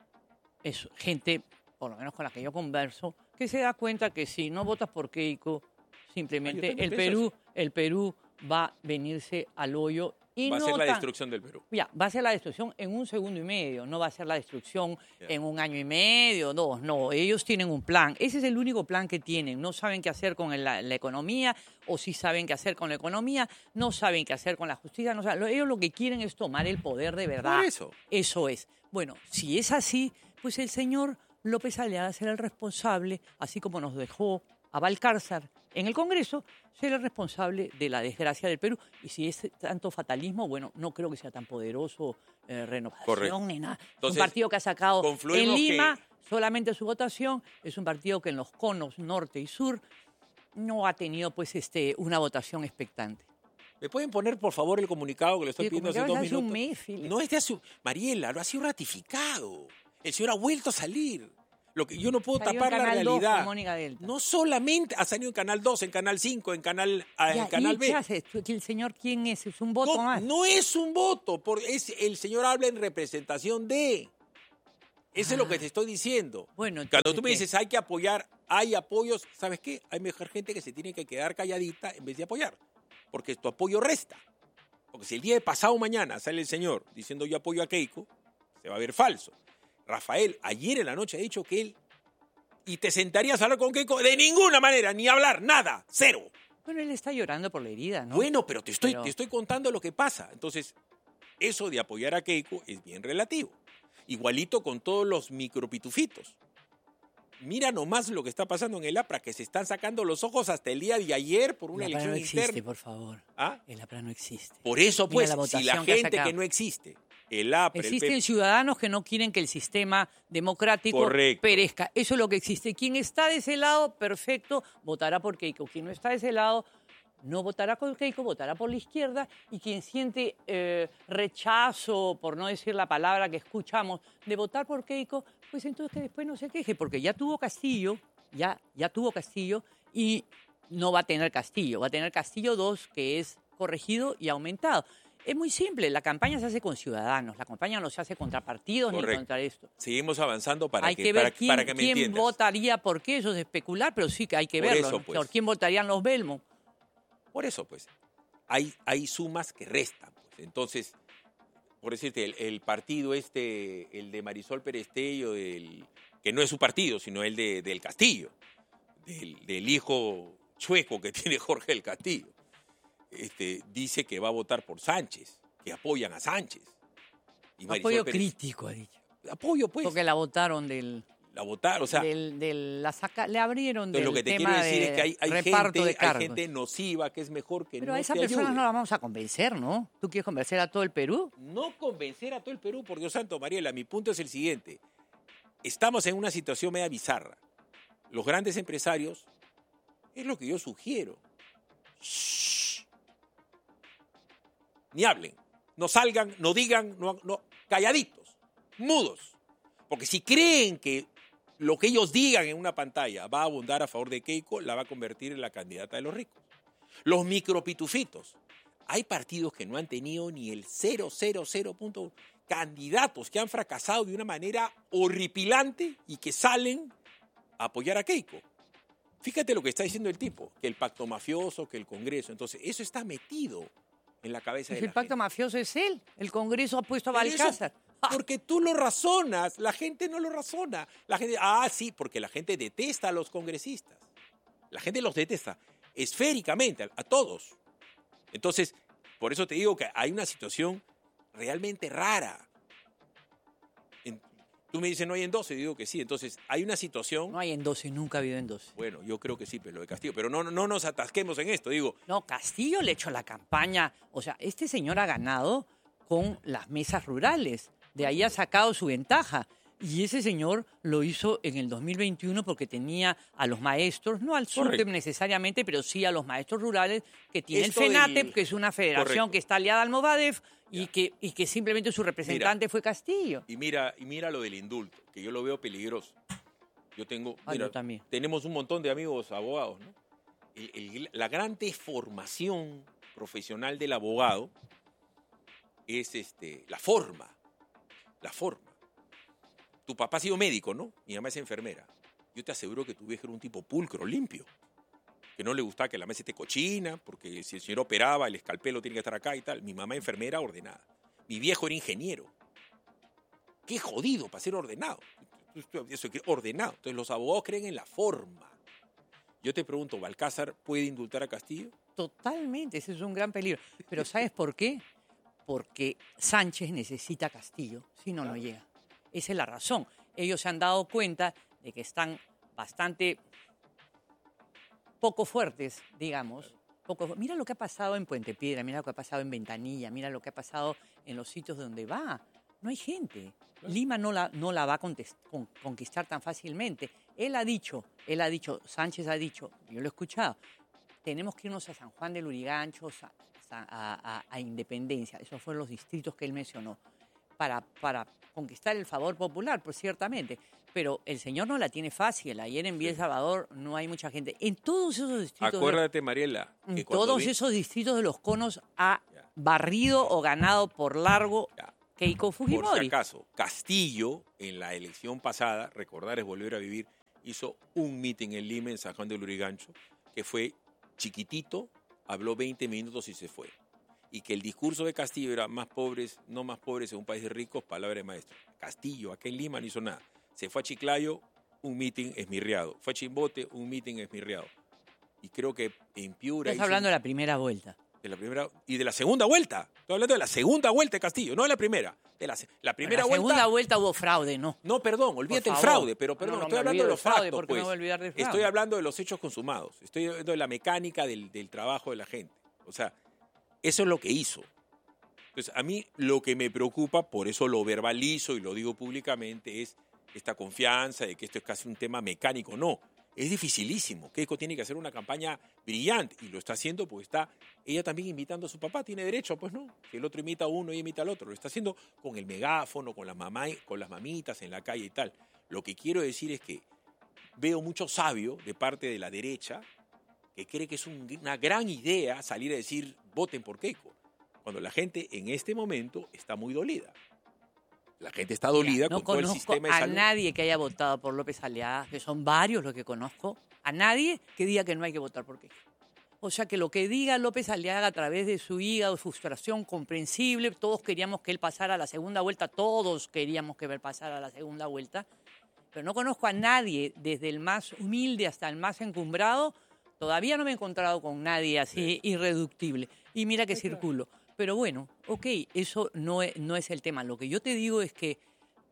es gente, por lo menos con la que yo converso, que se da cuenta que si no votas por Keiko, simplemente Ah, yo también el pienso Perú, el Perú va a venirse al hoyo y Va a no ser la tan- destrucción del Perú. Ya, va a ser la destrucción en un segundo y medio, no va a ser la destrucción en un año y medio, dos, no, ellos tienen un plan, ese es el único plan que tienen, no saben qué hacer con la, la economía, o sí saben qué hacer con la economía, no saben qué hacer con la justicia, no saben, lo- ellos lo que quieren es tomar el poder de verdad. Por eso. Eso es. Bueno, si es así, pues el señor López Aliaga será el responsable, así como nos dejó a Balcázar en el Congreso, será el responsable de la desgracia del Perú. Y si es tanto fatalismo, bueno, no creo que sea tan poderoso eh, Renovación Correcto. ni nada. Es Entonces, un partido que ha sacado en confluimos Lima que- solamente su votación, es un partido que en los conos norte y sur no ha tenido pues este, una votación expectante. ¿Me pueden poner, por favor, el comunicado que le estoy Sí, pidiendo hace comunicado dos hace minutos? un mes, Philip. No es de hace... Mariela, lo ha sido ratificado. El señor ha vuelto a salir. Lo que yo no puedo Salió en tapar la Canal dos realidad. con Mónica Delta. No solamente ha salido en Canal dos, en Canal cinco, en Canal, A, en Ya, Canal ¿y B. qué hace? ¿El señor quién es? ¿Es un voto no, más? no es un voto, por, es, el señor habla en representación de... Eso ah. es lo que te estoy diciendo. Bueno, Cuando tú me ¿qué? dices hay que apoyar, hay apoyos, ¿sabes qué? Hay mejor gente que se tiene que quedar calladita en vez de apoyar, porque tu apoyo resta. Porque si el día de pasado mañana sale el señor diciendo yo apoyo a Keiko, se va a ver falso. Rafael, ayer en la noche ha dicho que él... ¿Y te sentarías a hablar con Keiko? De ninguna manera, ni hablar, nada, cero. Bueno, él está llorando por la herida, ¿no? Bueno, pero te estoy, pero... te estoy contando lo que pasa. Entonces, eso de apoyar a Keiko es bien relativo. Igualito con todos los micropitufitos. Mira nomás lo que está pasando en el APRA, que se están sacando los ojos hasta el día de ayer por una el elección APRA no existe, interna. por favor. ¿Ah? El APRA no existe. Por eso, pues, la si la que gente que no existe, el APRA, Existen el P... ciudadanos que no quieren que el sistema democrático Correcto. perezca. Eso es lo que existe. Quien está de ese lado, perfecto, votará por Keiko. Quien no está de ese lado, no votará por Keiko, votará por la izquierda. Y quien siente eh, rechazo, por no decir la palabra que escuchamos, de votar por Keiko, pues entonces que después no se queje, porque ya tuvo Castillo, ya, ya tuvo Castillo y no va a tener Castillo. Va a tener Castillo dos, que es corregido y aumentado. Es muy simple, la campaña se hace con ciudadanos, la campaña no se hace contra partidos Correcto. ni contra esto. Seguimos avanzando para hay que, que ver para, quién, para que me quién entiendas. votaría por qué, eso es especular, pero sí que hay que Por verlo. eso, ¿no? pues. ¿Por quién votarían los Belmont? Por eso, pues, hay, hay sumas que restan. Pues. Entonces, por decirte, el, el partido este, el de Marisol Perestello, del, que no es su partido, sino el de, del Castillo, del, del hijo chueco que tiene Jorge del Castillo, este, dice que va a votar por Sánchez, que apoyan a Sánchez. Y Apoyo Pérez, crítico, ha dicho. Apoyo, pues. Porque la votaron del... La votaron, o sea... Del, del, la saca, le abrieron del lo que te tema quiero decir de es que hay, hay, reparto gente, de cargos. hay gente nociva que es mejor que Pero no a esa te persona ayude. no la vamos a convencer, ¿no? ¿Tú quieres convencer a todo el Perú? No convencer a todo el Perú, por Dios santo, Mariela. Mi punto es el siguiente. Estamos en una situación media bizarra. Los grandes empresarios, es lo que yo sugiero. Shh. Ni hablen, no salgan, no digan, no, no, calladitos, mudos. Porque si creen que lo que ellos digan en una pantalla va a abundar a favor de Keiko, la va a convertir en la candidata de los ricos. Los micropitufitos. Hay partidos que no han tenido ni el cero coma cero cero punto uno. Candidatos que han fracasado de una manera horripilante y que salen a apoyar a Keiko. Fíjate lo que está diciendo el tipo, que el pacto mafioso, que el Congreso. Entonces, eso está metido en la cabeza de la El pacto gente. mafioso es él. El Congreso ha puesto a Pero eso- Balcázar. Porque tú lo razonas, la gente no lo razona. La gente, ah, sí, porque la gente detesta a los congresistas. La gente los detesta esféricamente, a, a todos. Entonces, por eso te digo que hay una situación realmente rara. En- tú me dices no hay en doce, digo que sí. Entonces, hay una situación... No hay en doce, nunca ha habido en doce. Bueno, yo creo que sí, pero lo de Castillo. Pero no, no nos atasquemos en esto, digo. No, Castillo le echó la campaña. O sea, este señor ha ganado con las mesas rurales. De ahí ha sacado su ventaja. Y ese señor lo hizo en el dos mil veintiuno porque tenía a los maestros, no al SUTEP Correcto. necesariamente, pero sí a los maestros rurales que tiene Esto el FENATEP, del- que es una federación Correcto. que está aliada al Movadef y que, y que simplemente su representante fue Castillo. Y mira, y mira lo del indulto, que yo lo veo peligroso. Yo tengo, Ah, mira, yo también. tenemos un montón de amigos abogados, ¿no? El- el- la gran deformación profesional del abogado es este, la forma, la forma. Tu papá ha sido médico, ¿no? Mi mamá es enfermera. Yo te aseguro que tu viejo era un tipo pulcro, limpio, que no le gustaba que la mesa esté cochina, porque si el señor operaba, el escalpelo tiene que estar acá y tal. Mi mamá enfermera ordenada. Mi viejo era ingeniero. Qué jodido para ser ordenado. Eso es ordenado. Entonces los abogados creen en la forma. Yo te pregunto, ¿Balcázar puede indultar a Castillo? Totalmente, ese es un gran peligro. Pero ¿sabes por qué? Porque Sánchez necesita a Castillo, si no, no llega. Esa es la razón. Ellos se han dado cuenta de que están bastante poco fuertes, digamos. Poco, fu- mira lo que ha pasado en Puente Piedra, mira lo que ha pasado en Ventanilla, mira lo que ha pasado en los sitios donde va. no hay gente. Lima no la, no la va a contest- con, conquistar tan fácilmente. Él ha dicho, él ha dicho, Sánchez ha dicho, yo lo he escuchado, tenemos que irnos a San Juan del Lurigancho, a, a, a, a Independencia. Esos fueron los distritos que él mencionó. Para, para conquistar el favor popular, pues ciertamente. Pero el señor no la tiene fácil. Ayer en Villa El Salvador no hay mucha gente. En todos esos distritos... Acuérdate, Mariela. En que todos vi... esos distritos de los conos ha ya. barrido o ganado por largo ya. Keiko Fujimori. Por si acaso, Castillo, en la elección pasada, recordar es volver a vivir, hizo un meeting en Lima, en San Juan del Lurigancho, que fue chiquitito, habló veinte minutos y se fue. Y que el discurso de Castillo era más pobres, no más pobres en un país de ricos, palabra de maestro. Castillo, acá en Lima no hizo nada. Se fue a Chiclayo, un meeting esmirriado. Fue a Chimbote, un meeting esmirriado. Y creo que en Piura... Estás hablando un... de la primera vuelta. De la primera y de la segunda vuelta. Estoy hablando de la segunda vuelta de Castillo, no de la primera. De la, la primera la vuelta... segunda vuelta hubo fraude, ¿no? No, perdón, olvídate el fraude, pero perdón, no, no, estoy hablando de los fraude, factos, porque pues. me voy a olvidar del fraude. Estoy hablando de los hechos consumados. Estoy hablando de la mecánica del, del trabajo de la gente. O sea, eso es lo que hizo. Entonces, a mí lo que me preocupa, por eso lo verbalizo y lo digo públicamente, es esta confianza de que esto es casi un tema mecánico. No, es dificilísimo. Keiko tiene que hacer una campaña brillante y lo está haciendo porque está ella también invitando a su papá. Tiene derecho, pues no. Si el otro imita a uno y imita al otro. Lo está haciendo con el megáfono, con las, mamá, con las mamitas en la calle y tal. Lo que quiero decir es que veo mucho sabio de parte de la derecha que cree que es un, una gran idea salir a decir voten por Keiko, cuando la gente en este momento está muy dolida. La gente está dolida no con todo el sistema de salud. No conozco salud. a nadie que haya votado por López Aliaga, que son varios los que conozco, a nadie que diga que no hay que votar por Keiko. O sea, que lo que diga López Aliaga a través de su hígado, frustración comprensible, todos queríamos que él pasara a la segunda vuelta, todos queríamos que él pasara a la segunda vuelta, pero no conozco a nadie, desde el más humilde hasta el más encumbrado, todavía no me he encontrado con nadie así sí. irreductible. Y mira que sí, circulo. Claro. Pero bueno, ok, eso no es, no es el tema. Lo que yo te digo es que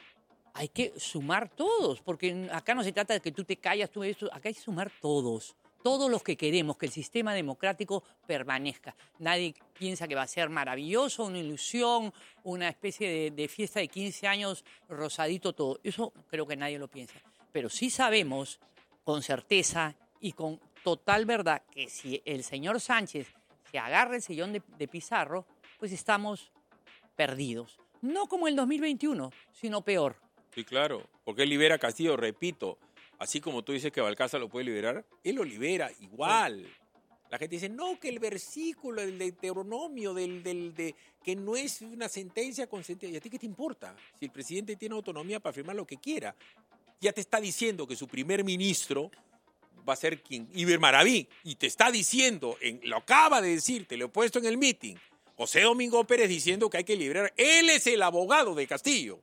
hay que sumar todos, porque acá no se trata de que tú te callas, tú esto, acá hay que sumar todos. Todos los que queremos que el sistema democrático permanezca. Nadie piensa que va a ser maravilloso, una ilusión, una especie de, de fiesta de quince años, rosadito todo. Eso creo que nadie lo piensa. Pero sí sabemos con certeza y con total verdad que si el señor Sánchez se agarra el sillón de, de Pizarro, pues estamos perdidos. No como el dos mil veintiuno, sino peor. Sí, claro, porque él libera a Castillo, repito. Así como tú dices que Balcázar lo puede liberar, él lo libera igual. La gente dice, no, que el versículo del Deuteronomio, del, del, de, que no es una sentencia con sentencia. ¿Y a ti qué te importa? Si el presidente tiene autonomía para firmar lo que quiera. Ya te está diciendo que su primer ministro va a ser quien, Iber Maraví, y te está diciendo, en, lo acaba de decir, te lo he puesto en el meeting, José Domingo Pérez diciendo que hay que liberar. Él es el abogado de Castillo.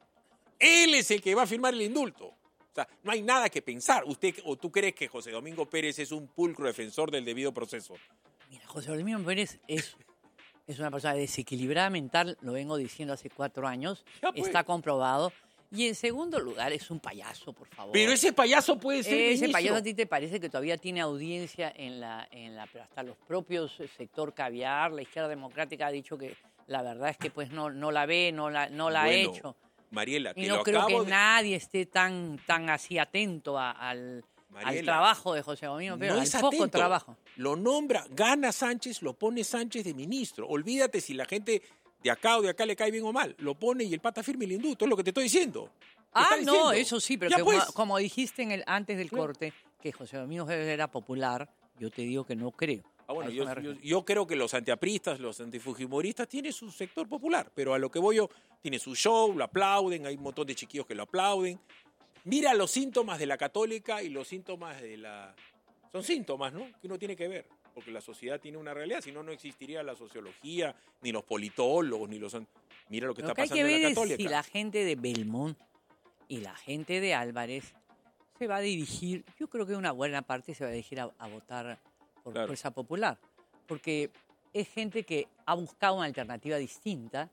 Él es el que va a firmar el indulto. O sea, no hay nada que pensar. ¿Usted o tú crees que José Domingo Pérez es un pulcro defensor del debido proceso? Mira, José Domingo Pérez es, es una persona desequilibrada mental, lo vengo diciendo hace cuatro años, ya, pues. Está comprobado. Y en segundo lugar es un payaso, por favor. Pero ese payaso puede ser Ese ministro. payaso a ti te parece que todavía tiene audiencia en la, en la, pero hasta los propios sector caviar, la izquierda democrática ha dicho que la verdad es que pues no, no la ve, no la, no la bueno, ha hecho. Mariela, te y no lo creo acabo que de... nadie esté tan, tan así atento a, al, al trabajo de José Domingo Pérez, no al es poco atento. trabajo. Lo nombra, gana Sánchez, lo pone Sánchez de ministro. Olvídate si la gente de acá o de acá le cae bien o mal. Lo pone y el pata firme el indulto, es lo que te estoy diciendo. Ah, no, eso sí, pero que pues. como, como dijiste en el, antes del claro. corte que José Domingo Pérez era popular, yo te digo que no creo. Ah, bueno, yo, yo, yo creo que los antiapristas, los antifujimoristas tienen su sector popular, pero a lo que voy yo, tiene su show, lo aplauden, hay un montón de chiquillos que lo aplauden. Mira los síntomas de la católica y los síntomas de la... Son síntomas, ¿no? Que uno tiene que ver, porque la sociedad tiene una realidad, si no, no existiría la sociología, ni los politólogos, ni los... Mira lo que lo está que pasando hay que en la ver católica. Es si la gente de Belmont y la gente de Álvarez se va a dirigir, yo creo que una buena parte se va a dirigir a, a votar por claro. Fuerza Popular, porque es gente que ha buscado una alternativa distinta,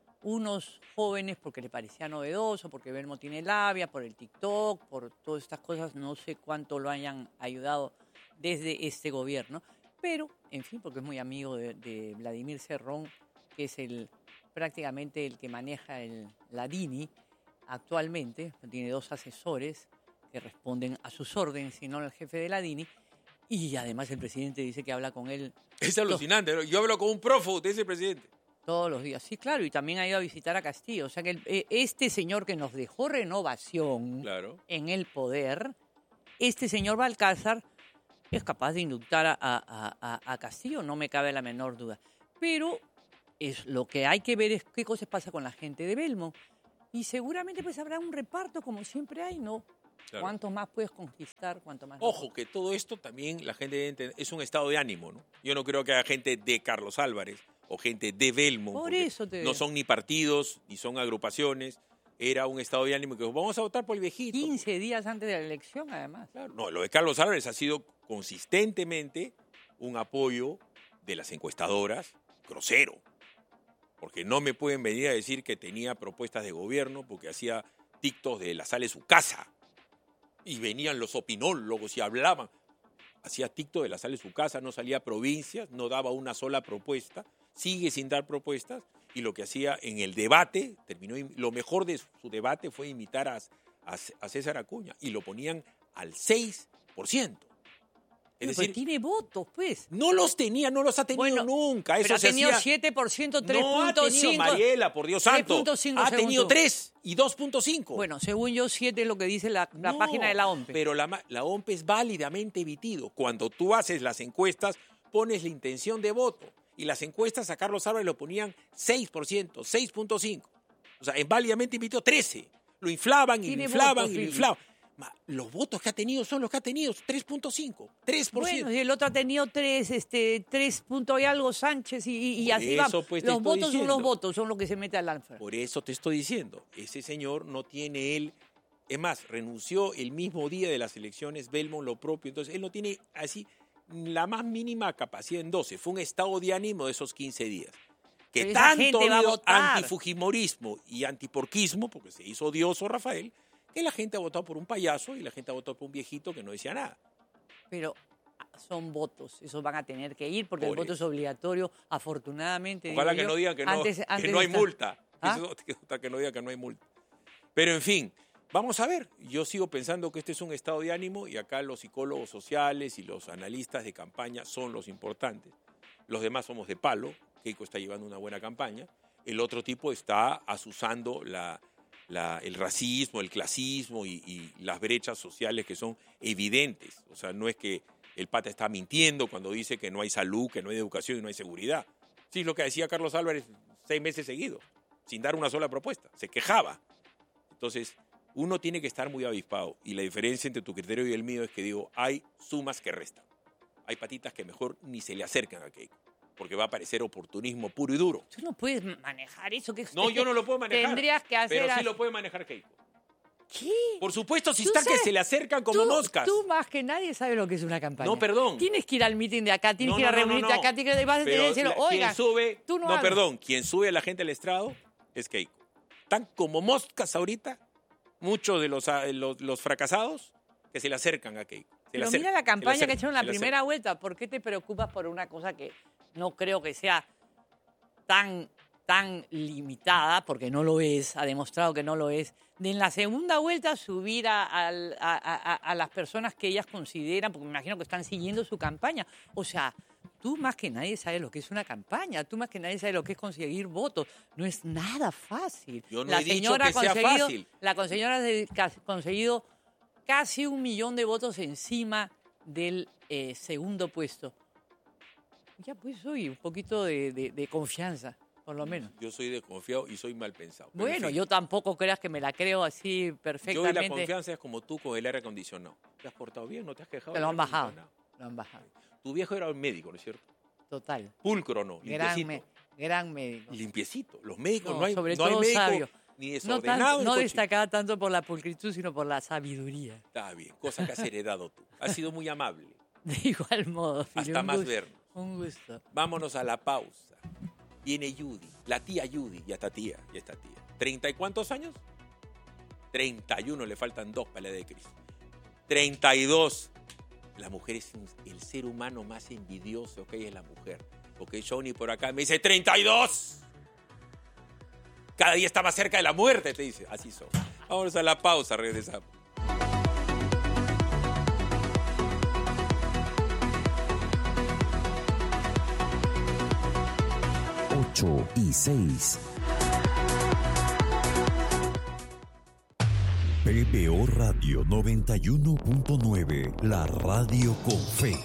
unos jóvenes porque le parecía novedoso, porque Belmont tiene labia, por el TikTok, por todas estas cosas, no sé cuánto lo hayan ayudado desde este gobierno, pero, en fin, porque es muy amigo de, de Vladimir Cerrón, que es el prácticamente el que maneja el, la DINI actualmente. Tiene dos asesores que responden a sus órdenes, y no al jefe de la DINI. Y además el presidente dice que habla con él. Es alucinante, ¿no? Yo hablo con un prófugo de ese presidente. Todos los días, sí, claro, y también ha ido a visitar a Castillo. O sea que el, eh, este señor que nos dejó Renovación claro. en el poder, este señor Balcázar es capaz de indultar a, a, a, a Castillo, no me cabe la menor duda. Pero es, lo que hay que ver es qué cosas pasa con la gente de Belmont. Y seguramente pues habrá un reparto, como siempre hay, ¿no? Claro. ¿Cuánto más puedes conquistar? Cuánto más Ojo, no? que todo esto también la gente debe entender, es un estado de ánimo, ¿no? Yo no creo que haya gente de Carlos Álvarez o gente de Belmont. Por eso te... No son ni partidos, ni son agrupaciones. Era un estado de ánimo que vamos a votar por el viejito. quince días antes de la elección, además. Claro, no, lo de Carlos Álvarez ha sido consistentemente un apoyo de las encuestadoras grosero. Porque no me pueden venir a decir que tenía propuestas de gobierno porque hacía TikToks de la sala de su casa. Y venían los opinólogos y hablaban. Hacía TikTok de la sala de su casa, no salía a provincias, no daba una sola propuesta, sigue sin dar propuestas. Y lo que hacía en el debate, terminó, lo mejor de su debate fue imitar a, a, a César Acuña. Y lo ponían al seis por ciento. Es Pero decir, tiene votos, pues. No los tenía, no los ha tenido bueno, nunca. Eso pero ha se tenido hacía... siete por ciento, tres punto cinco. No ha tenido, Mariela, por Dios santo. Ha tenido tres y dos punto cinco. Bueno, según yo, siete es lo que dice la, la no, página de la O M P E. Pero la, la O M P E es válidamente emitido. Cuando tú haces las encuestas, pones la intención de voto. Y las encuestas a Carlos Álvarez lo ponían seis por ciento, seis punto cinco. O sea, en válidamente emitido trece. Lo inflaban y lo inflaban y lo inflaban. Los votos que ha tenido son los que ha tenido, tres punto cinco, tres por ciento. Bueno, y el otro ha tenido tres, este, tres punto y algo Sánchez y, y así va. Pues, los votos diciendo. son los votos, son los que se mete al alfa. Por eso te estoy diciendo, ese señor no tiene él, es más, renunció el mismo día de las elecciones, Belmont lo propio, entonces él no tiene así la más mínima capacidad en doce, fue un estado de ánimo de esos quince días. Que Pero tanto ha habido antifujimorismo y antiporquismo, porque se hizo odioso Rafael, que la gente ha votado por un payaso y la gente ha votado por un viejito que no decía nada. Pero son votos, esos van a tener que ir porque por el voto eso. es obligatorio, afortunadamente. Ojalá digo que yo, no digan que no, antes, que antes no hay estar... multa. ¿Ah? Eso, que no digan que no hay multa. Pero en fin, vamos a ver. Yo sigo pensando que este es un estado de ánimo y acá los psicólogos sociales y los analistas de campaña son los importantes. Los demás somos de palo. Keiko está llevando una buena campaña. El otro tipo está asusando la... La, el racismo, el clasismo y, y las brechas sociales que son evidentes. O sea, no es que el pata está mintiendo cuando dice que no hay salud, que no hay educación y no hay seguridad. Sí, es lo que decía Carlos Álvarez seis meses seguidos, sin dar una sola propuesta. Se quejaba. Entonces, uno tiene que estar muy avispado. Y la diferencia entre tu criterio y el mío es que digo, hay sumas que restan. Hay patitas que mejor ni se le acercan a Keiko. Porque va a parecer oportunismo puro y duro. Tú no puedes manejar eso. Que no, yo no lo puedo manejar. Tendrías que hacer... Pero sí lo puede manejar Keiko. ¿Qué? Por supuesto, si están que se le acercan como tú, moscas. Tú más que nadie sabes lo que es una campaña. No, perdón. Tienes que ir al meeting de acá, tienes no, que ir a no, no, reunirte no, no. acá, tienes que vas a tener que decirlo, oiga, quien sube, tú no No, hagas. perdón, quien sube a la gente al estrado es Keiko. Están como moscas ahorita, muchos de los, los, los fracasados que se le acercan a Keiko. Se Pero acercan, mira la campaña acercan, que echaron la se primera vuelta. ¿Por qué te preocupas por una cosa que no creo que sea tan, tan limitada? Porque no lo es, ha demostrado que no lo es. De en la segunda vuelta subir a, a, a, a, a las personas que ellas consideran, porque me imagino que están siguiendo su campaña. O sea, tú más que nadie sabes lo que es una campaña, tú más que nadie sabes lo que es conseguir votos. No es nada fácil. Yo no la he dicho señora que sea ha conseguido, fácil. La señora ha conseguido casi un millón de votos encima del eh, segundo puesto. Ya pues hoy un poquito de, de, de confianza, por lo menos. Yo soy desconfiado y soy mal pensado. Pero Bueno, en fin, yo tampoco creas que me la creo así yo y perfectamente. la confianza es como tú con el aire acondicionado. ¿Te has portado bien? ¿No te has quejado? Te lo han del aire bajado. acondicionado? Lo han bajado. Tu viejo era un médico, ¿no es cierto? Total. Pulcro, ¿no? Gran, Limpiecito. me, gran médico. Limpiecito. Los médicos No, no, hay, sobre no hay todo médico sabio. ni No, desordenado tan- ni no cochino. destacada tanto por la pulcritud, sino por la sabiduría. Está bien, cosa que has heredado tú. Has sido muy amable. De igual modo, Fili, Hasta un más gusto, vernos. Un gusto. Vámonos a la pausa. Viene Judy, la tía Judy, ya está tía, ya está tía. ¿Treinta y cuántos años? Treinta y uno, le faltan dos para la edad de Cristo. Treinta y dos. La mujer es un- el ser humano más envidioso que hay, es la mujer. Porque Johnny por acá me dice treinta y dos. cada día está más cerca de la muerte, te dice. Así son. Vamos a la pausa, regresamos. ocho y seis. P B O Radio noventa y uno punto nueve, la radio con fe.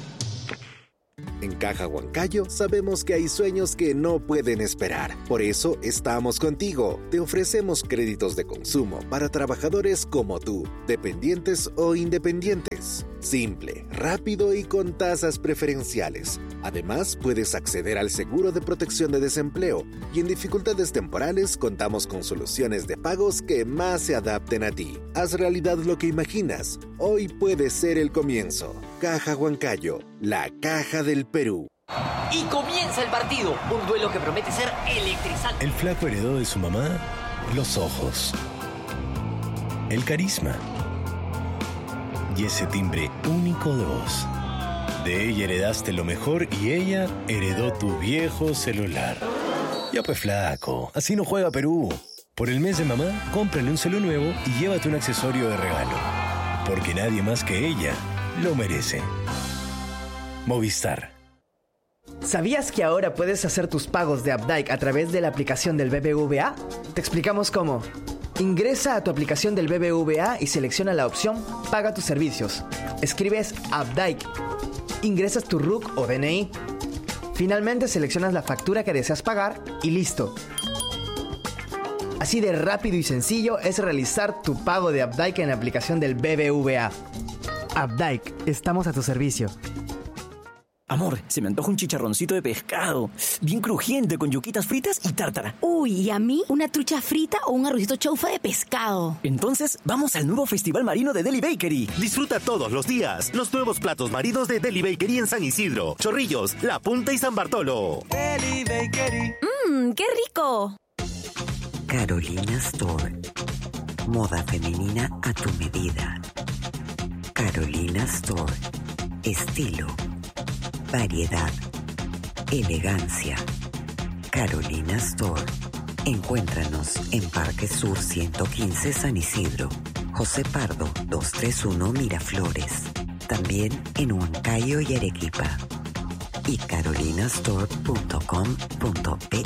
En Caja Huancayo sabemos que hay sueños que no pueden esperar. Por eso estamos contigo. Te ofrecemos créditos de consumo para trabajadores como tú, dependientes o independientes. Simple, rápido y con tasas preferenciales. Además, puedes acceder al seguro de protección de desempleo y en dificultades temporales contamos con soluciones de pagos que más se adapten a ti. Haz realidad lo que imaginas. Hoy puede ser el comienzo. Caja Huancayo, la caja del Perú. Y comienza el partido, un duelo que promete ser electrizante. El flaco heredó de su mamá los ojos, el carisma y ese timbre único de voz. De ella heredaste lo mejor y ella heredó tu viejo celular. Ya pues flaco, así no juega Perú. Por el mes de mamá, cómprale un celu nuevo y llévate un accesorio de regalo. Porque nadie más que ella lo merece. Movistar. ¿Sabías que ahora puedes hacer tus pagos de Updike a través de la aplicación del B B V A? Te explicamos cómo. Ingresa a tu aplicación del B B V A y selecciona la opción Paga tus servicios. Escribes Updike. Ingresas tu R U C o D N I. Finalmente seleccionas la factura que deseas pagar y listo. Así de rápido y sencillo es realizar tu pago de Updike en la aplicación del B B V A. Updike, estamos a tu servicio. Amor, se me antoja un chicharroncito de pescado, bien crujiente, con yuquitas fritas y tártara. Uy, ¿y a mí? ¿Una trucha frita o un arrocito chaufa de pescado? Entonces, vamos al nuevo Festival Marino de Deli Bakery. Disfruta todos los días los nuevos platos marinos de Deli Bakery en San Isidro, Chorrillos, La Punta y San Bartolo. Deli Bakery. ¡Mmm, qué rico! Carolina Store. Moda femenina a tu medida. Carolina Store. Estilo. Variedad, elegancia. Carolina Store. Encuéntranos en Parque Sur ciento quince San Isidro, José Pardo doscientos treinta y uno Miraflores. También en Huancayo y Arequipa. Y carolinastore punto com punto pe.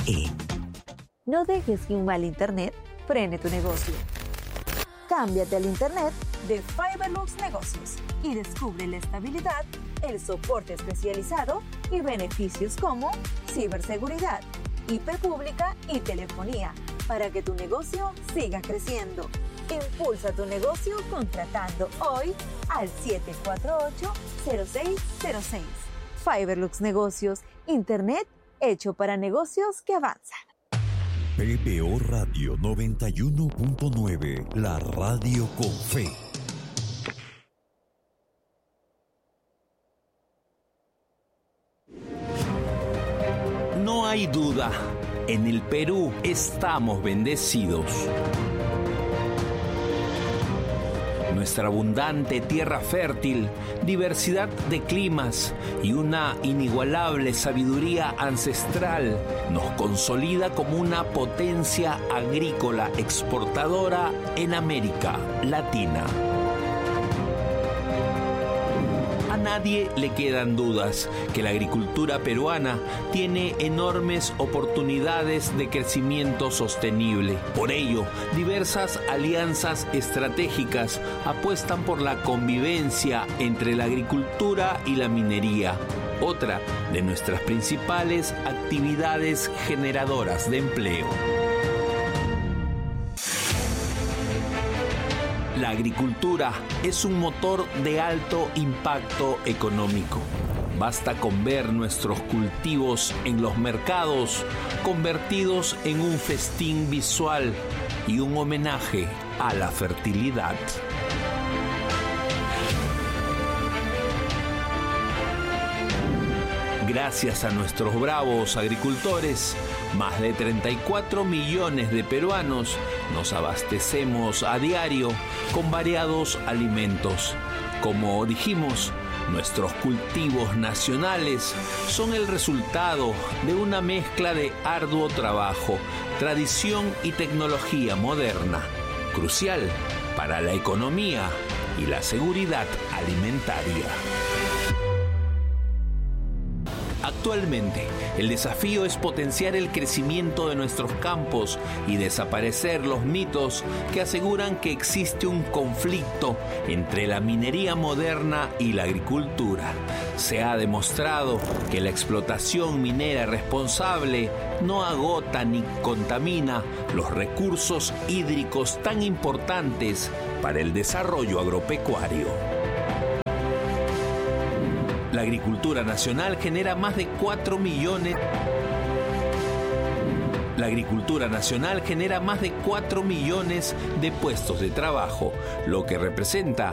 No dejes que un mal internet frene tu negocio. Cámbiate al internet de Fiberlux Negocios y descubre la estabilidad, el soporte especializado y beneficios como ciberseguridad, I P pública y telefonía para que tu negocio siga creciendo. Impulsa tu negocio contratando hoy al siete cuatro ocho, cero seis cero seis. Fiberlux Negocios, internet hecho para negocios que avanzan. P B O Radio noventa y uno punto nueve, la radio con fe. No hay duda, en el Perú estamos bendecidos. Nuestra abundante tierra fértil, diversidad de climas y una inigualable sabiduría ancestral nos consolida como una potencia agrícola exportadora en América Latina. A nadie le quedan dudas que la agricultura peruana tiene enormes oportunidades de crecimiento sostenible. Por ello, diversas alianzas estratégicas apuestan por la convivencia entre la agricultura y la minería, otra de nuestras principales actividades generadoras de empleo. La agricultura es un motor de alto impacto económico. Basta con ver nuestros cultivos en los mercados convertidos en un festín visual y un homenaje a la fertilidad. Gracias a nuestros bravos agricultores, Más de treinta y cuatro millones de peruanos nos abastecemos a diario con variados alimentos. Como dijimos, nuestros cultivos nacionales son el resultado de una mezcla de arduo trabajo, tradición y tecnología moderna, crucial para la economía y la seguridad alimentaria. Actualmente, el desafío es potenciar el crecimiento de nuestros campos y desaparecer los mitos que aseguran que existe un conflicto entre la minería moderna y la agricultura. Se ha demostrado que la explotación minera responsable no agota ni contamina los recursos hídricos tan importantes para el desarrollo agropecuario. La agricultura nacional genera más de cuatro millones. La agricultura nacional genera más de cuatro millones de puestos de trabajo, lo que representa